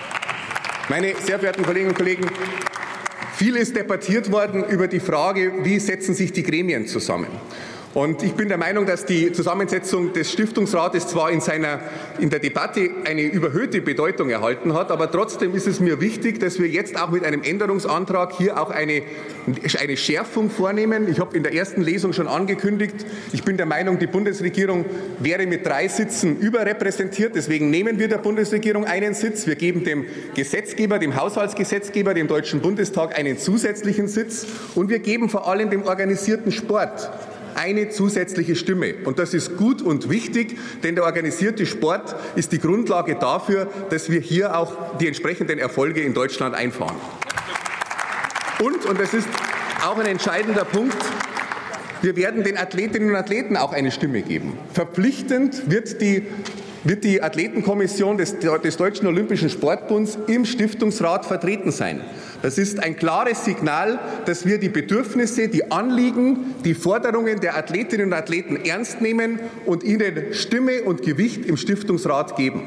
Meine sehr verehrten Kolleginnen und Kollegen, viel ist debattiert worden über die Frage, wie setzen sich die Gremien zusammen. Und ich bin der Meinung, dass die Zusammensetzung des Stiftungsrates zwar in, seiner, in der Debatte eine überhöhte Bedeutung erhalten hat, aber trotzdem ist es mir wichtig, dass wir jetzt auch mit einem Änderungsantrag hier auch eine, eine Schärfung vornehmen. Ich habe in der ersten Lesung schon angekündigt, ich bin der Meinung, die Bundesregierung wäre mit drei Sitzen überrepräsentiert. Deswegen nehmen wir der Bundesregierung einen Sitz. Wir geben dem Gesetzgeber, dem Haushaltsgesetzgeber, dem Deutschen Bundestag einen zusätzlichen Sitz. Und wir geben vor allem dem organisierten Sport eine zusätzliche Stimme. Und das ist gut und wichtig, denn der organisierte Sport ist die Grundlage dafür, dass wir hier auch die entsprechenden Erfolge in Deutschland einfahren. Und, und das ist auch ein entscheidender Punkt, Wir werden den Athletinnen und Athleten auch eine Stimme geben. Verpflichtend wird die wird die Athletenkommission des, des Deutschen Olympischen Sportbunds im Stiftungsrat vertreten sein. Das ist ein klares Signal, dass wir die Bedürfnisse, die Anliegen, die Forderungen der Athletinnen und Athleten ernst nehmen und ihnen Stimme und Gewicht im Stiftungsrat geben.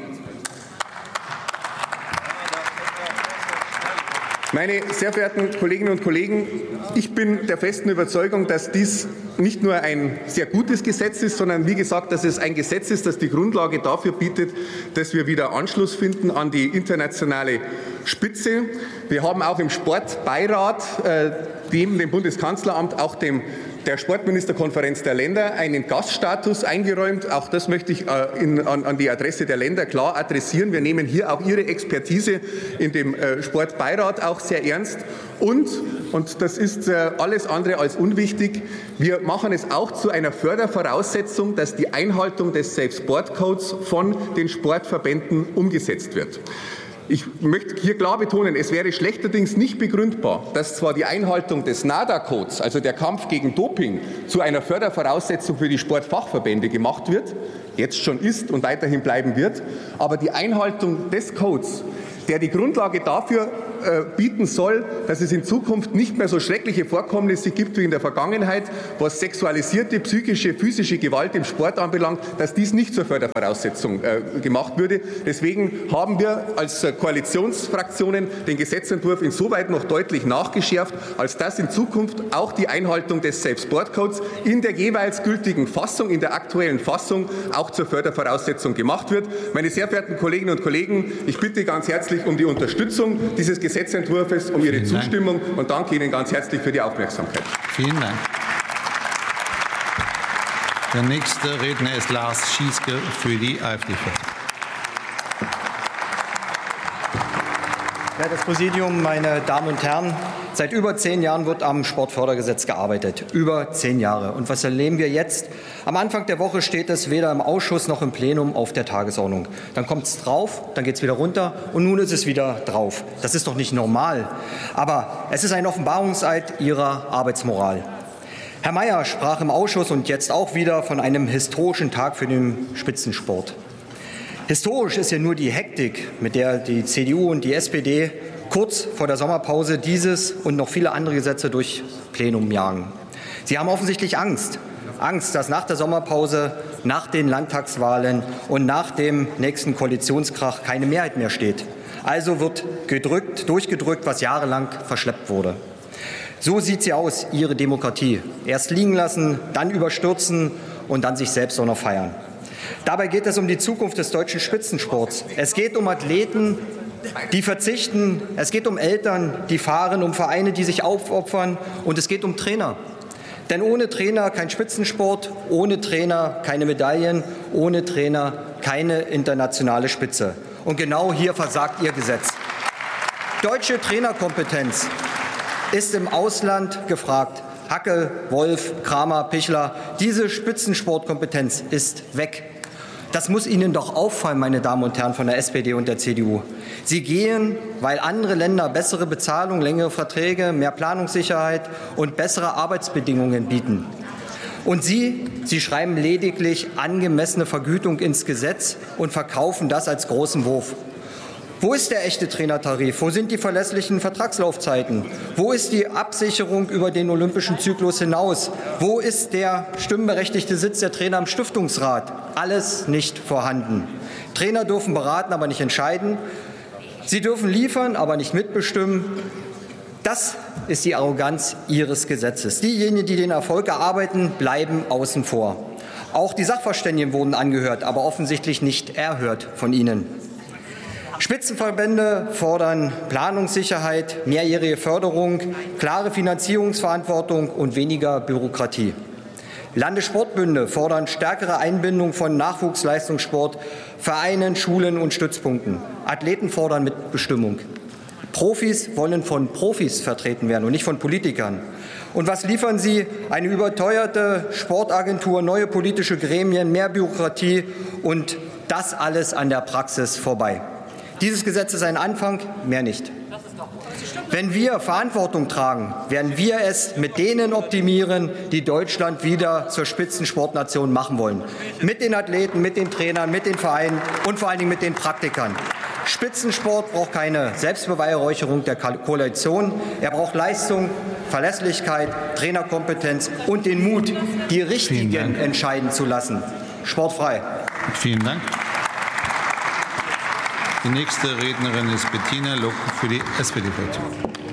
Meine sehr verehrten Kolleginnen und Kollegen, ich bin der festen Überzeugung, dass dies nicht nur ein sehr gutes Gesetz ist, sondern wie gesagt, dass es ein Gesetz ist, das die Grundlage dafür bietet, dass wir wieder Anschluss finden an die internationale Spitze. Wir haben auch im Sportbeirat, äh, neben dem Bundeskanzleramt, auch dem der Sportministerkonferenz der Länder einen Gaststatus eingeräumt. Auch das möchte ich äh, in, an, an die Adresse der Länder klar adressieren. Wir nehmen hier auch Ihre Expertise in dem äh, Sportbeirat auch sehr ernst. Und, und das ist äh, alles andere als unwichtig, wir machen es auch zu einer Fördervoraussetzung, dass die Einhaltung des Safe Sport Codes von den Sportverbänden umgesetzt wird. Ich möchte hier klar betonen, es wäre schlechterdings nicht begründbar, dass zwar die Einhaltung des NADA-Codes, also der Kampf gegen Doping, zu einer Fördervoraussetzung für die Sportfachverbände gemacht wird, jetzt schon ist und weiterhin bleiben wird, aber die Einhaltung des Codes, der die Grundlage dafür äh, bieten soll, dass es in Zukunft nicht mehr so schreckliche Vorkommnisse gibt wie in der Vergangenheit, was sexualisierte, psychische, physische Gewalt im Sport anbelangt, dass dies nicht zur Fördervoraussetzung äh, gemacht würde. Deswegen haben wir als äh, Koalitionsfraktionen den Gesetzentwurf insoweit noch deutlich nachgeschärft, als dass in Zukunft auch die Einhaltung des Safe Sport Codes in der jeweils gültigen Fassung, in der aktuellen Fassung, auch zur Fördervoraussetzung gemacht wird. Meine sehr verehrten Kolleginnen und Kollegen, ich bitte ganz herzlich um die Unterstützung dieses Gesetzentwurfs, um Ihre Vielen Zustimmung Dank. und danke Ihnen ganz herzlich für die Aufmerksamkeit. Vielen Dank. Der nächste Redner ist Lars Schieske für die AfD. Ja, das Präsidium, meine Damen und Herren, seit über zehn Jahren wird am Sportfördergesetz gearbeitet. Über zehn Jahre. Und was erleben wir jetzt? Am Anfang der Woche steht es weder im Ausschuss noch im Plenum auf der Tagesordnung. Dann kommt es drauf, dann geht es wieder runter und nun ist es wieder drauf. Das ist doch nicht normal. Aber es ist ein Offenbarungseid Ihrer Arbeitsmoral. Herr Mayer sprach im Ausschuss und jetzt auch wieder von einem historischen Tag für den Spitzensport. Historisch ist ja nur die Hektik, mit der die C D U und die S P D kurz vor der Sommerpause dieses und noch viele andere Gesetze durch Plenum jagen. Sie haben offensichtlich Angst. Angst, dass nach der Sommerpause, nach den Landtagswahlen und nach dem nächsten Koalitionskrach keine Mehrheit mehr steht. Also wird gedrückt, durchgedrückt, was jahrelang verschleppt wurde. So sieht sie aus, Ihre Demokratie. Erst liegen lassen, dann überstürzen und dann sich selbst auch noch feiern. Dabei geht es um die Zukunft des deutschen Spitzensports. Es geht um Athleten, die verzichten. Es geht um Eltern, die fahren, um Vereine, die sich aufopfern. Und es geht um Trainer. Denn ohne Trainer kein Spitzensport, ohne Trainer keine Medaillen, ohne Trainer keine internationale Spitze. Und genau hier versagt Ihr Gesetz. Deutsche Trainerkompetenz ist im Ausland gefragt. Hackel, Wolf, Kramer, Pichler, diese Spitzensportkompetenz ist weg. Das muss Ihnen doch auffallen, meine Damen und Herren von der S P D und der C D U. Sie gehen, weil andere Länder bessere Bezahlung, längere Verträge, mehr Planungssicherheit und bessere Arbeitsbedingungen bieten. Und Sie, Sie schreiben lediglich angemessene Vergütung ins Gesetz und verkaufen das als großen Wurf. Wo ist der echte Trainertarif? Wo sind die verlässlichen Vertragslaufzeiten? Wo ist die Absicherung über den olympischen Zyklus hinaus? Wo ist der stimmberechtigte Sitz der Trainer im Stiftungsrat? Alles nicht vorhanden. Trainer dürfen beraten, aber nicht entscheiden. Sie dürfen liefern, aber nicht mitbestimmen. Das ist die Arroganz Ihres Gesetzes. Diejenigen, die den Erfolg erarbeiten, bleiben außen vor. Auch die Sachverständigen wurden angehört, aber offensichtlich nicht erhört von Ihnen. Spitzenverbände fordern Planungssicherheit, mehrjährige Förderung, klare Finanzierungsverantwortung und weniger Bürokratie. Landessportbünde fordern stärkere Einbindung von Nachwuchsleistungssport, Vereinen, Schulen und Stützpunkten. Athleten fordern Mitbestimmung. Profis wollen von Profis vertreten werden und nicht von Politikern. Und was liefern Sie? Eine überteuerte Sportagentur, neue politische Gremien, mehr Bürokratie und das alles an der Praxis vorbei. Dieses Gesetz ist ein Anfang, mehr nicht. Wenn wir Verantwortung tragen, werden wir es mit denen optimieren, die Deutschland wieder zur Spitzensportnation machen wollen. Mit den Athleten, mit den Trainern, mit den Vereinen und vor allen Dingen mit den Praktikern. Spitzensport braucht keine Selbstbeweihräucherung der Koalition. Er braucht Leistung, Verlässlichkeit, Trainerkompetenz und den Mut, die Richtigen entscheiden zu lassen. Sportfrei. Vielen Dank. Die nächste Rednerin ist Bettina Luck für die S P D-Fraktion.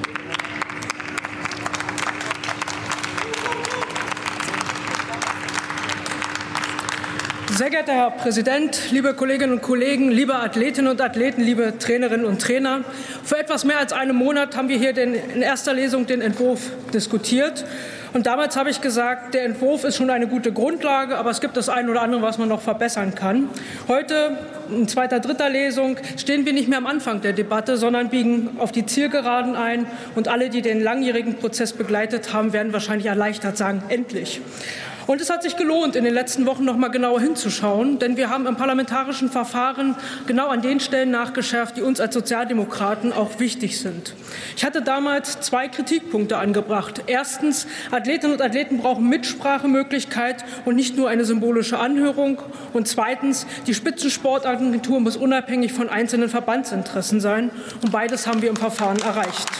Sehr geehrter Herr Präsident, liebe Kolleginnen und Kollegen, liebe Athletinnen und Athleten, liebe Trainerinnen und Trainer! Vor etwas mehr als einem Monat haben wir hier den, in erster Lesung den Entwurf diskutiert. Und damals habe ich gesagt, der Entwurf ist schon eine gute Grundlage, aber es gibt das eine oder andere, was man noch verbessern kann. Heute, in zweiter, dritter Lesung, stehen wir nicht mehr am Anfang der Debatte, sondern biegen auf die Zielgeraden ein. Und alle, die den langjährigen Prozess begleitet haben, werden wahrscheinlich erleichtert sagen, endlich. Und es hat sich gelohnt, in den letzten Wochen noch mal genauer hinzuschauen, denn wir haben im parlamentarischen Verfahren genau an den Stellen nachgeschärft, die uns als Sozialdemokraten auch wichtig sind. Ich hatte damals zwei Kritikpunkte angebracht. Erstens, Athletinnen und Athleten brauchen Mitsprachemöglichkeit und nicht nur eine symbolische Anhörung. Und zweitens, die Spitzensportagentur muss unabhängig von einzelnen Verbandsinteressen sein. Und beides haben wir im Verfahren erreicht.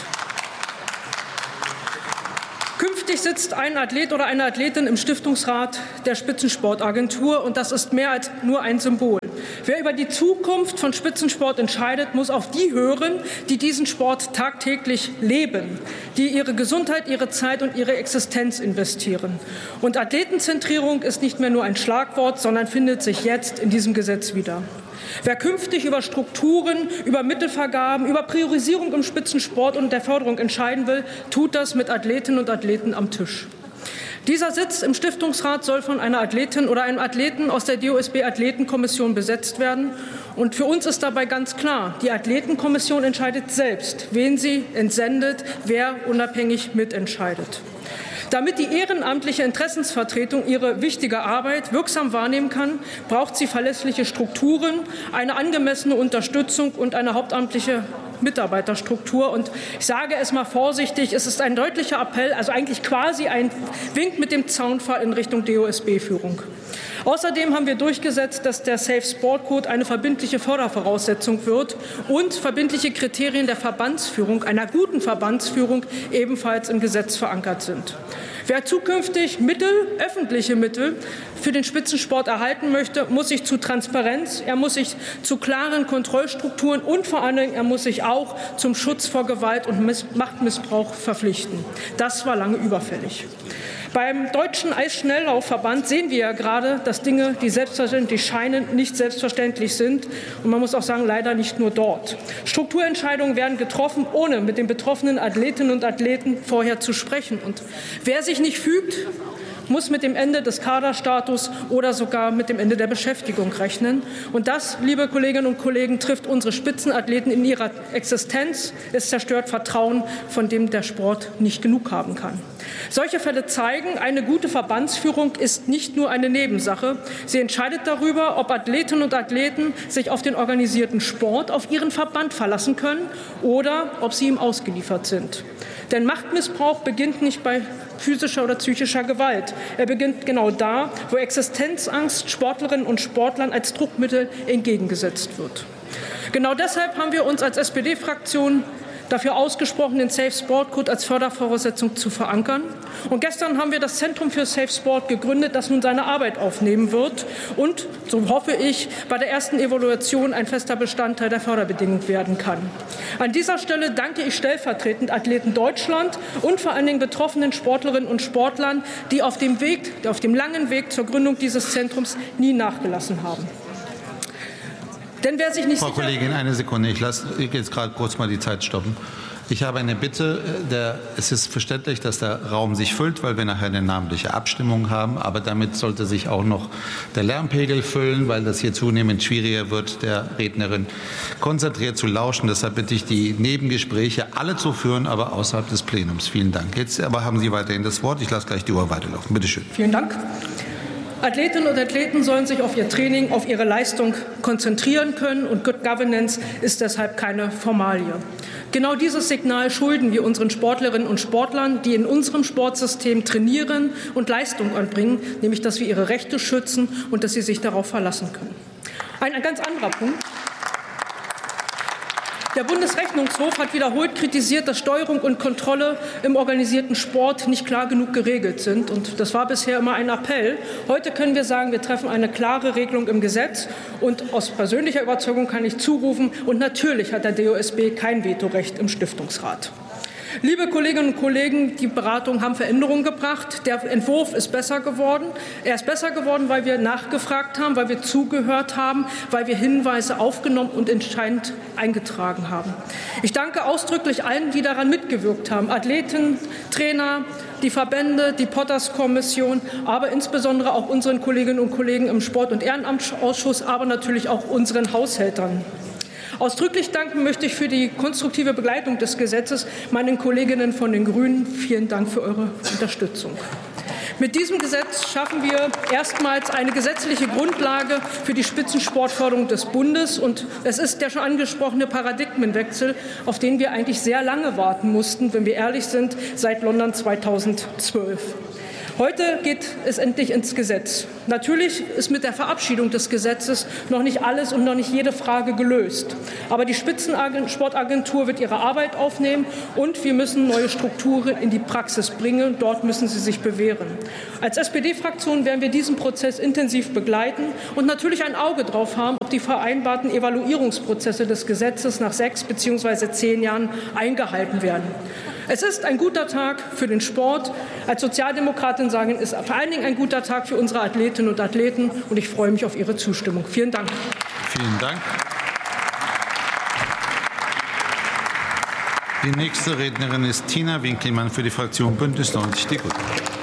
Künftig sitzt ein Athlet oder eine Athletin im Stiftungsrat der Spitzensportagentur, und das ist mehr als nur ein Symbol. Wer über die Zukunft von Spitzensport entscheidet, muss auf die hören, die diesen Sport tagtäglich leben, die ihre Gesundheit, ihre Zeit und ihre Existenz investieren. Und Athletenzentrierung ist nicht mehr nur ein Schlagwort, sondern findet sich jetzt in diesem Gesetz wieder. Wer künftig über Strukturen, über Mittelvergaben, über Priorisierung im Spitzensport und der Förderung entscheiden will, tut das mit Athletinnen und Athleten am Tisch. Dieser Sitz im Stiftungsrat soll von einer Athletin oder einem Athleten aus der D O S B-Athletenkommission besetzt werden. Und für uns ist dabei ganz klar, die Athletenkommission entscheidet selbst, wen sie entsendet, wer unabhängig mitentscheidet. Damit die ehrenamtliche Interessensvertretung ihre wichtige Arbeit wirksam wahrnehmen kann, braucht sie verlässliche Strukturen, eine angemessene Unterstützung und eine hauptamtliche Mitarbeiterstruktur. Und ich sage es mal vorsichtig, es ist ein deutlicher Appell, also eigentlich quasi ein Wink mit dem Zaunpfahl in Richtung D O S B-Führung. Außerdem haben wir durchgesetzt, dass der Safe Sport Code eine verbindliche Fördervoraussetzung wird und verbindliche Kriterien der Verbandsführung, einer guten Verbandsführung, ebenfalls im Gesetz verankert sind. Wer zukünftig Mittel, öffentliche Mittel für den Spitzensport erhalten möchte, muss sich zu Transparenz, er muss sich zu klaren Kontrollstrukturen und vor allen Dingen er muss sich auch zum Schutz vor Gewalt und Machtmissbrauch verpflichten. Das war lange überfällig. Beim Deutschen Eisschnelllaufverband sehen wir ja gerade, dass Dinge, die selbstverständlich scheinen, nicht selbstverständlich sind. Und man muss auch sagen, leider nicht nur dort. Strukturentscheidungen werden getroffen, ohne mit den betroffenen Athletinnen und Athleten vorher zu sprechen. Und wer sich nicht fügt, muss mit dem Ende des Kaderstatus oder sogar mit dem Ende der Beschäftigung rechnen. Und das, liebe Kolleginnen und Kollegen, trifft unsere Spitzenathleten in ihrer Existenz. Es zerstört Vertrauen, von dem der Sport nicht genug haben kann. Solche Fälle zeigen, eine gute Verbandsführung ist nicht nur eine Nebensache. Sie entscheidet darüber, ob Athletinnen und Athleten sich auf den organisierten Sport, auf ihren Verband verlassen können oder ob sie ihm ausgeliefert sind. Denn Machtmissbrauch beginnt nicht bei physischer oder psychischer Gewalt. Er beginnt genau da, wo Existenzangst Sportlerinnen und Sportlern als Druckmittel entgegengesetzt wird. Genau deshalb haben wir uns als S P D-Fraktion dafür ausgesprochen, den Safe Sport Code als Fördervoraussetzung zu verankern. Und gestern haben wir das Zentrum für Safe Sport gegründet, das nun seine Arbeit aufnehmen wird und, so hoffe ich, bei der ersten Evaluation ein fester Bestandteil der Förderbedingungen werden kann. An dieser Stelle danke ich stellvertretend Athleten Deutschland und vor allen Dingen betroffenen Sportlerinnen und Sportlern, die auf dem Weg, auf dem langen Weg zur Gründung dieses Zentrums nie nachgelassen haben. Denn wer sich nicht Frau Kollegin, eine Sekunde. Ich lasse jetzt gerade kurz mal die Zeit stoppen. Ich habe eine Bitte. Der, es ist verständlich, dass der Raum sich füllt, weil wir nachher eine namentliche Abstimmung haben. Aber damit sollte sich auch noch der Lärmpegel füllen, weil das hier zunehmend schwieriger wird, der Rednerin konzentriert zu lauschen. Deshalb bitte ich, die Nebengespräche alle zu führen, aber außerhalb des Plenums. Vielen Dank. Jetzt aber haben Sie weiterhin das Wort. Ich lasse gleich die Uhr weiterlaufen. Bitte schön. Vielen Dank. Athletinnen und Athleten sollen sich auf ihr Training, auf ihre Leistung konzentrieren können, und Good Governance ist deshalb keine Formalie. Genau dieses Signal schulden wir unseren Sportlerinnen und Sportlern, die in unserem Sportsystem trainieren und Leistung anbringen, nämlich dass wir ihre Rechte schützen und dass sie sich darauf verlassen können. Ein, ein ganz anderer Punkt. Der Bundesrechnungshof hat wiederholt kritisiert, dass Steuerung und Kontrolle im organisierten Sport nicht klar genug geregelt sind. Und das war bisher immer ein Appell. Heute können wir sagen, wir treffen eine klare Regelung im Gesetz. Und aus persönlicher Überzeugung kann ich zurufen, und natürlich hat der D O S B kein Vetorecht im Stiftungsrat. Liebe Kolleginnen und Kollegen, die Beratungen haben Veränderungen gebracht. Der Entwurf ist besser geworden. Er ist besser geworden, weil wir nachgefragt haben, weil wir zugehört haben, weil wir Hinweise aufgenommen und entscheidend eingetragen haben. Ich danke ausdrücklich allen, die daran mitgewirkt haben. Athleten, Trainer, die Verbände, die Potters-Kommission, aber insbesondere auch unseren Kolleginnen und Kollegen im Sport- und Ehrenamtsausschuss, aber natürlich auch unseren Haushältern. Ausdrücklich danken möchte ich für die konstruktive Begleitung des Gesetzes meinen Kolleginnen von den Grünen. Vielen Dank für eure Unterstützung. Mit diesem Gesetz schaffen wir erstmals eine gesetzliche Grundlage für die Spitzensportförderung des Bundes. Und es ist der schon angesprochene Paradigmenwechsel, auf den wir eigentlich sehr lange warten mussten, wenn wir ehrlich sind, seit London zweitausendzwölf. Heute geht es endlich ins Gesetz. Natürlich ist mit der Verabschiedung des Gesetzes noch nicht alles und noch nicht jede Frage gelöst. Aber die Spitzensportagentur wird ihre Arbeit aufnehmen, und wir müssen neue Strukturen in die Praxis bringen. Dort müssen sie sich bewähren. Als S P D-Fraktion werden wir diesen Prozess intensiv begleiten und natürlich ein Auge darauf haben, ob die vereinbarten Evaluierungsprozesse des Gesetzes nach sechs bzw. zehn Jahren eingehalten werden. Es ist ein guter Tag für den Sport. Als Sozialdemokratin sagen, es ist vor allen Dingen ein guter Tag für unsere Athletinnen und Athleten, und ich freue mich auf Ihre Zustimmung. Vielen Dank. Vielen Dank. Die nächste Rednerin ist Tina Winkelmann für die Fraktion Bündnis neunzig Die Grünen.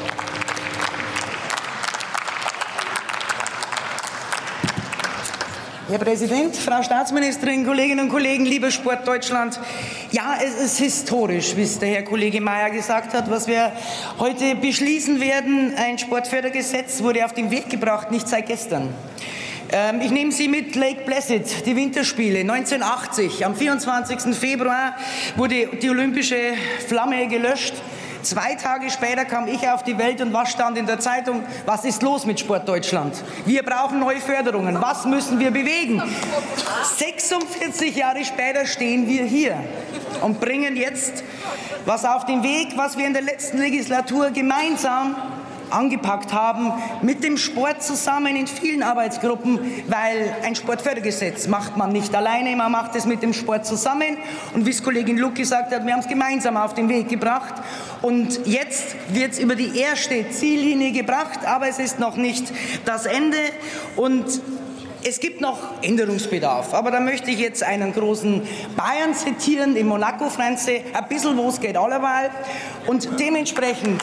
Herr Präsident, Frau Staatsministerin, Kolleginnen und Kollegen, lieber Sport Deutschland! Ja, es ist historisch, wie es der Herr Kollege Mayer gesagt hat, was wir heute beschließen werden. Ein Sportfördergesetz wurde auf den Weg gebracht, nicht seit gestern. Ähm, ich nehme Sie mit Lake Placid, die Winterspiele neunzehnhundertachtzig. Am vierundzwanzigsten Februar wurde die olympische Flamme gelöscht. Zwei Tage später kam ich auf die Welt, und was stand in der Zeitung? Was ist los mit Sport Deutschland? Wir brauchen neue Förderungen. Was müssen wir bewegen? sechsundvierzig Jahre später stehen wir hier und bringen jetzt was auf den Weg, was wir in der letzten Legislatur gemeinsam angepackt haben, mit dem Sport zusammen in vielen Arbeitsgruppen, weil ein Sportfördergesetz macht man nicht alleine, man macht es mit dem Sport zusammen. Und wie es Kollegin Luck gesagt hat, wir haben es gemeinsam auf den Weg gebracht. Und jetzt wird es über die erste Ziellinie gebracht, aber es ist noch nicht das Ende. Und es gibt noch Änderungsbedarf, aber da möchte ich jetzt einen großen Bayern zitieren, den Monaco-Franze, ein bisschen was geht alleweil. Und dementsprechend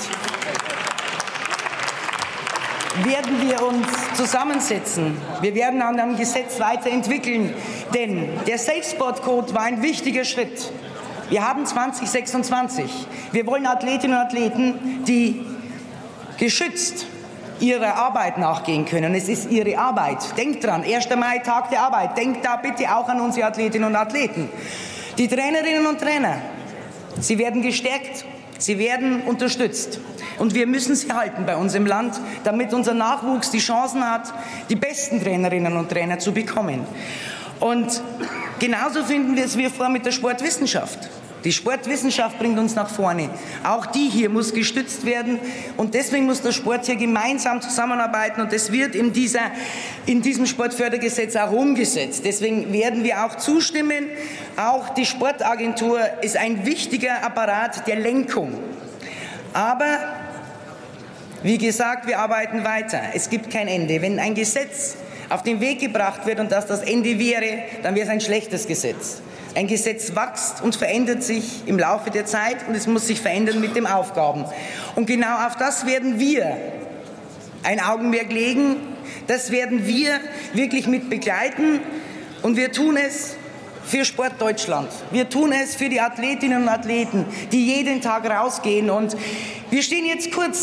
werden wir uns zusammensetzen. Wir werden an einem Gesetz weiterentwickeln, denn der Safe Sport Code war ein wichtiger Schritt. Wir haben zweitausendsechsundzwanzig. Wir wollen Athletinnen und Athleten, die geschützt ihrer Arbeit nachgehen können. Es ist ihre Arbeit. Denkt dran, erster Mai, Tag der Arbeit. Denkt da bitte auch an unsere Athletinnen und Athleten. Die Trainerinnen und Trainer, sie werden gestärkt. Sie werden unterstützt, und wir müssen sie halten bei uns im Land, damit unser Nachwuchs die Chancen hat, die besten Trainerinnen und Trainer zu bekommen. Und genauso finden wir es wir vor mit der Sportwissenschaft. Die Sportwissenschaft bringt uns nach vorne. Auch die hier muss gestützt werden, und deswegen muss der Sport hier gemeinsam zusammenarbeiten, und das wird in, dieser, in diesem Sportfördergesetz auch umgesetzt. Deswegen werden wir auch zustimmen. Auch die Sportagentur ist ein wichtiger Apparat der Lenkung. Aber wie gesagt, wir arbeiten weiter. Es gibt kein Ende. Wenn ein Gesetz auf den Weg gebracht wird und das das Ende wäre, dann wäre es ein schlechtes Gesetz. Ein Gesetz wächst und verändert sich im Laufe der Zeit, und es muss sich verändern mit den Aufgaben. Und genau auf das werden wir ein Augenmerk legen. Das werden wir wirklich mit begleiten, und wir tun es für Sport Deutschland. Wir tun es für die Athletinnen und Athleten, die jeden Tag rausgehen. Und wir stehen jetzt kurz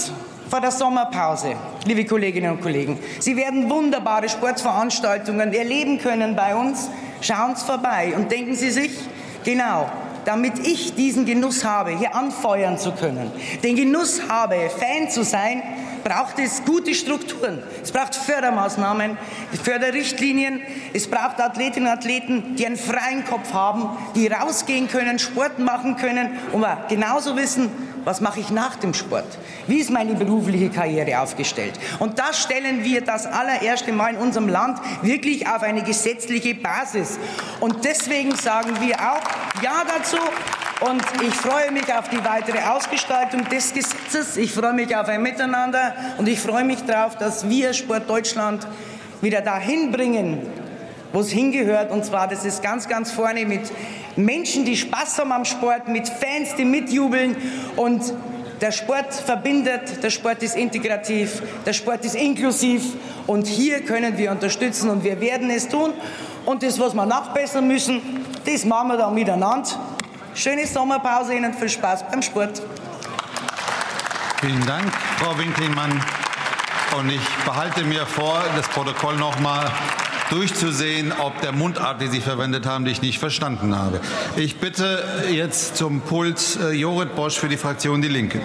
vor der Sommerpause, liebe Kolleginnen und Kollegen. Sie werden wunderbare Sportveranstaltungen erleben können bei uns. Schauen Sie vorbei und denken Sie sich, genau, damit ich diesen Genuss habe, hier anfeuern zu können, den Genuss habe, Fan zu sein, braucht es gute Strukturen. Es braucht Fördermaßnahmen, Förderrichtlinien. Es braucht Athletinnen und Athleten, die einen freien Kopf haben, die rausgehen können, Sport machen können und genauso wissen, was mache ich nach dem Sport? Wie ist meine berufliche Karriere aufgestellt? Und das stellen wir das allererste Mal in unserem Land wirklich auf eine gesetzliche Basis. Und deswegen sagen wir auch Ja dazu. Und ich freue mich auf die weitere Ausgestaltung des Gesetzes. Ich freue mich auf ein Miteinander. Und ich freue mich darauf, dass wir Sport Deutschland wieder dahin bringen, wo es hingehört. Und zwar, das ist ganz, ganz vorne mit Menschen, die Spaß haben am Sport, mit Fans, die mitjubeln. Und der Sport verbindet, der Sport ist integrativ, der Sport ist inklusiv. Und hier können wir unterstützen und wir werden es tun. Und das, was wir nachbessern müssen, das machen wir dann miteinander. Schöne Sommerpause, Ihnen viel Spaß beim Sport. Vielen Dank, Frau Winkelmann. Und ich behalte mir vor, das Protokoll noch mal durchzusehen, ob der Mundart, die Sie verwendet haben, die ich nicht verstanden habe. Ich bitte jetzt zum Pult äh, Jorrit Bosch für die Fraktion Die Linke.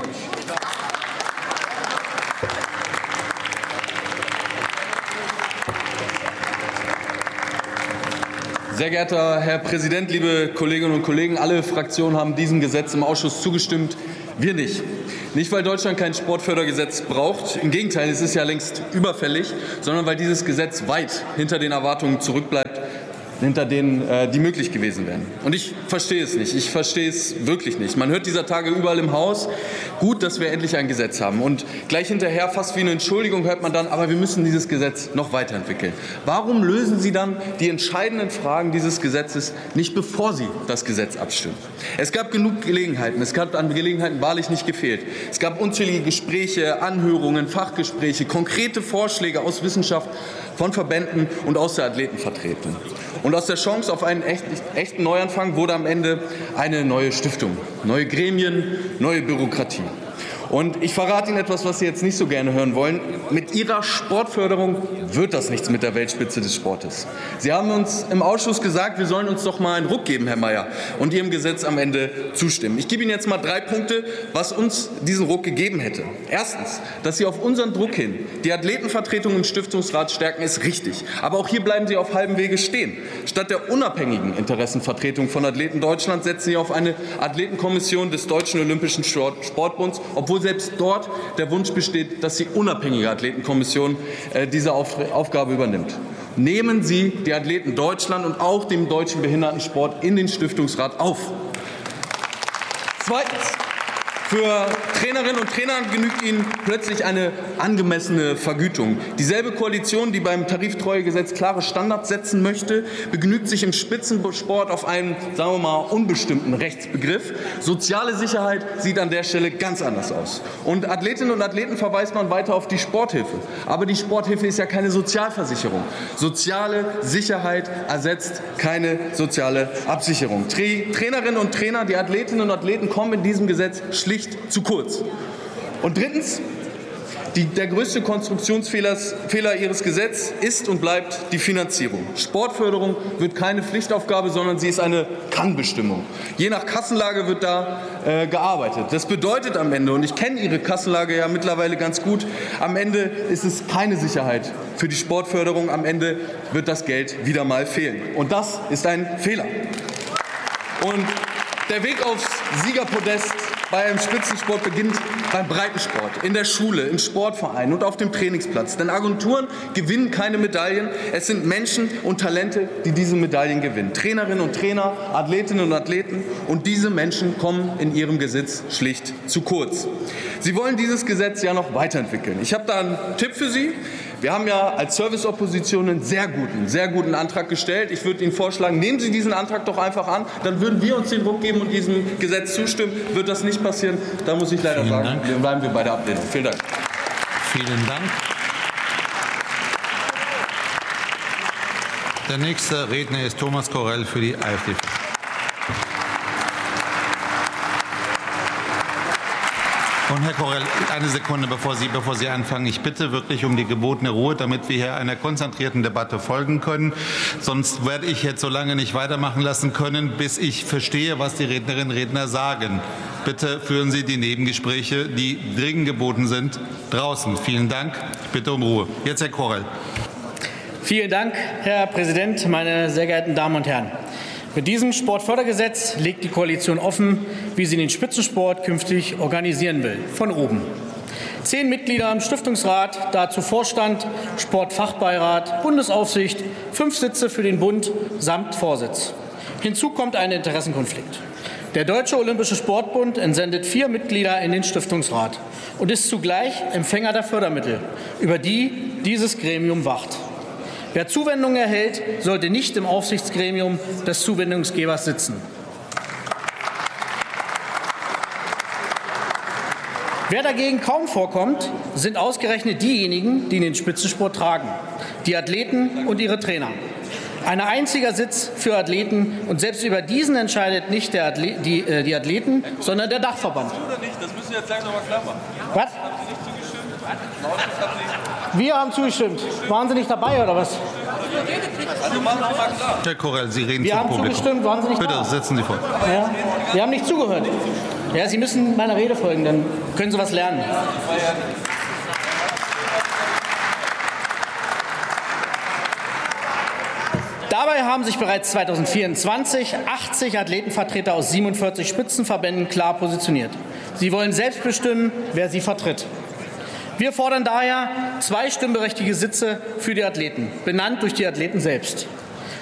Sehr geehrter Herr Präsident, liebe Kolleginnen und Kollegen! Alle Fraktionen haben diesem Gesetz im Ausschuss zugestimmt, wir nicht. Nicht, weil Deutschland kein Sportfördergesetz braucht, im Gegenteil, es ist ja längst überfällig, sondern weil dieses Gesetz weit hinter den Erwartungen zurückbleibt, hinter denen äh, die möglich gewesen wären. Und ich verstehe es nicht. Ich verstehe es wirklich nicht. Man hört dieser Tage überall im Haus, gut, dass wir endlich ein Gesetz haben. Und gleich hinterher, fast wie eine Entschuldigung, hört man dann, aber wir müssen dieses Gesetz noch weiterentwickeln. Warum lösen Sie dann die entscheidenden Fragen dieses Gesetzes nicht, bevor Sie das Gesetz abstimmen? Es gab genug Gelegenheiten. Es hat an Gelegenheiten wahrlich nicht gefehlt. Es gab unzählige Gespräche, Anhörungen, Fachgespräche, konkrete Vorschläge aus Wissenschaft, von Verbänden und aus der Athletenvertretung. Und aus der Chance auf einen echt, echten Neuanfang wurde am Ende eine neue Stiftung, neue Gremien, neue Bürokratie. Und ich verrate Ihnen etwas, was Sie jetzt nicht so gerne hören wollen. Mit Ihrer Sportförderung wird das nichts mit der Weltspitze des Sportes. Sie haben uns im Ausschuss gesagt, wir sollen uns doch mal einen Ruck geben, Herr Mayer, und Ihrem Gesetz am Ende zustimmen. Ich gebe Ihnen jetzt mal drei Punkte, was uns diesen Ruck gegeben hätte. Erstens, dass Sie auf unseren Druck hin die Athletenvertretung im Stiftungsrat stärken, ist richtig. Aber auch hier bleiben Sie auf halbem Wege stehen. Statt der unabhängigen Interessenvertretung von Athleten Deutschland setzen Sie auf eine Athletenkommission des Deutschen Olympischen Sportbunds, obwohl selbst dort der Wunsch besteht, dass die unabhängige Athletenkommission äh, diese Auf Aufgabe übernimmt. Nehmen Sie die Athleten Deutschland und auch den deutschen Behindertensport in den Stiftungsrat auf. Zweitens. Für Trainerinnen und Trainer genügt ihnen plötzlich eine angemessene Vergütung. Dieselbe Koalition, die beim Tariftreuegesetz klare Standards setzen möchte, begnügt sich im Spitzensport auf einen, sagen wir mal, unbestimmten Rechtsbegriff. Soziale Sicherheit sieht an der Stelle ganz anders aus. Und Athletinnen und Athleten verweist man weiter auf die Sporthilfe. Aber die Sporthilfe ist ja keine Sozialversicherung. Soziale Sicherheit ersetzt keine soziale Absicherung. Tra Trainerinnen und Trainer, die Athletinnen und Athleten kommen in diesem Gesetz schlicht zu kurz. Und drittens, die, der größte Konstruktionsfehler Fehler Ihres Gesetzes ist und bleibt die Finanzierung. Sportförderung wird keine Pflichtaufgabe, sondern sie ist eine Kannbestimmung. Je nach Kassenlage wird da äh, gearbeitet. Das bedeutet am Ende, und ich kenne Ihre Kassenlage ja mittlerweile ganz gut, am Ende ist es keine Sicherheit für die Sportförderung. Am Ende wird das Geld wieder mal fehlen. Und das ist ein Fehler. Und der Weg aufs Siegerpodest beim Spitzensport beginnt beim Breitensport, in der Schule, im Sportverein und auf dem Trainingsplatz. Denn Agenturen gewinnen keine Medaillen. Es sind Menschen und Talente, die diese Medaillen gewinnen. Trainerinnen und Trainer, Athletinnen und Athleten. Und diese Menschen kommen in ihrem Gesetz schlicht zu kurz. Sie wollen dieses Gesetz ja noch weiterentwickeln. Ich habe da einen Tipp für Sie. Wir haben ja als Serviceopposition einen sehr guten, sehr guten Antrag gestellt. Ich würde Ihnen vorschlagen, nehmen Sie diesen Antrag doch einfach an. Dann würden wir uns den Ruck geben und diesem Gesetz zustimmen. Wird das nicht passieren, da muss ich leider Vielen sagen, Dank. Wir bleiben wir bei der Ablehnung. Vielen Dank. Vielen Dank. Der nächste Redner ist Thomas Korell für die AfD. Und Herr Korrell, eine Sekunde, bevor Sie, bevor Sie anfangen. Ich bitte wirklich um die gebotene Ruhe, damit wir hier einer konzentrierten Debatte folgen können. Sonst werde ich jetzt so lange nicht weitermachen lassen können, bis ich verstehe, was die Rednerinnen und Redner sagen. Bitte führen Sie die Nebengespräche, die dringend geboten sind, draußen. Vielen Dank. Ich bitte um Ruhe. Jetzt Herr Korrell. Vielen Dank, Herr Präsident, meine sehr geehrten Damen und Herren. Mit diesem Sportfördergesetz legt die Koalition offen, wie sie den Spitzensport künftig organisieren will. Von oben. Zehn Mitglieder im Stiftungsrat, dazu Vorstand, Sportfachbeirat, Bundesaufsicht, fünf Sitze für den Bund samt Vorsitz. Hinzu kommt ein Interessenkonflikt. Der Deutsche Olympische Sportbund entsendet vier Mitglieder in den Stiftungsrat und ist zugleich Empfänger der Fördermittel, über die dieses Gremium wacht. Wer Zuwendungen erhält, sollte nicht im Aufsichtsgremium des Zuwendungsgebers sitzen. Wer dagegen kaum vorkommt, sind ausgerechnet diejenigen, die den Spitzensport tragen, die Athleten und ihre Trainer. Ein einziger Sitz für Athleten, und selbst über diesen entscheidet nicht der Athlet, die, äh, die Athleten, sondern der Dachverband. Das müssen Sie jetzt gleich noch mal klar machen. Was? Wir haben zugestimmt. Waren Sie nicht dabei oder was? Also machen Sie mal klar. Herr Korrell, Sie reden Wir zum haben Publikum. zugestimmt, waren Sie nicht Bitte, da? setzen Sie vor. Ja. Wir haben nicht zugehört. Ja, Sie müssen meiner Rede folgen, dann können Sie was lernen. Dabei haben sich bereits zweitausendvierundzwanzig achtzig Athletenvertreter aus siebenundvierzig Spitzenverbänden klar positioniert. Sie wollen selbst bestimmen, wer sie vertritt. Wir fordern daher zwei stimmberechtigte Sitze für die Athleten, benannt durch die Athleten selbst.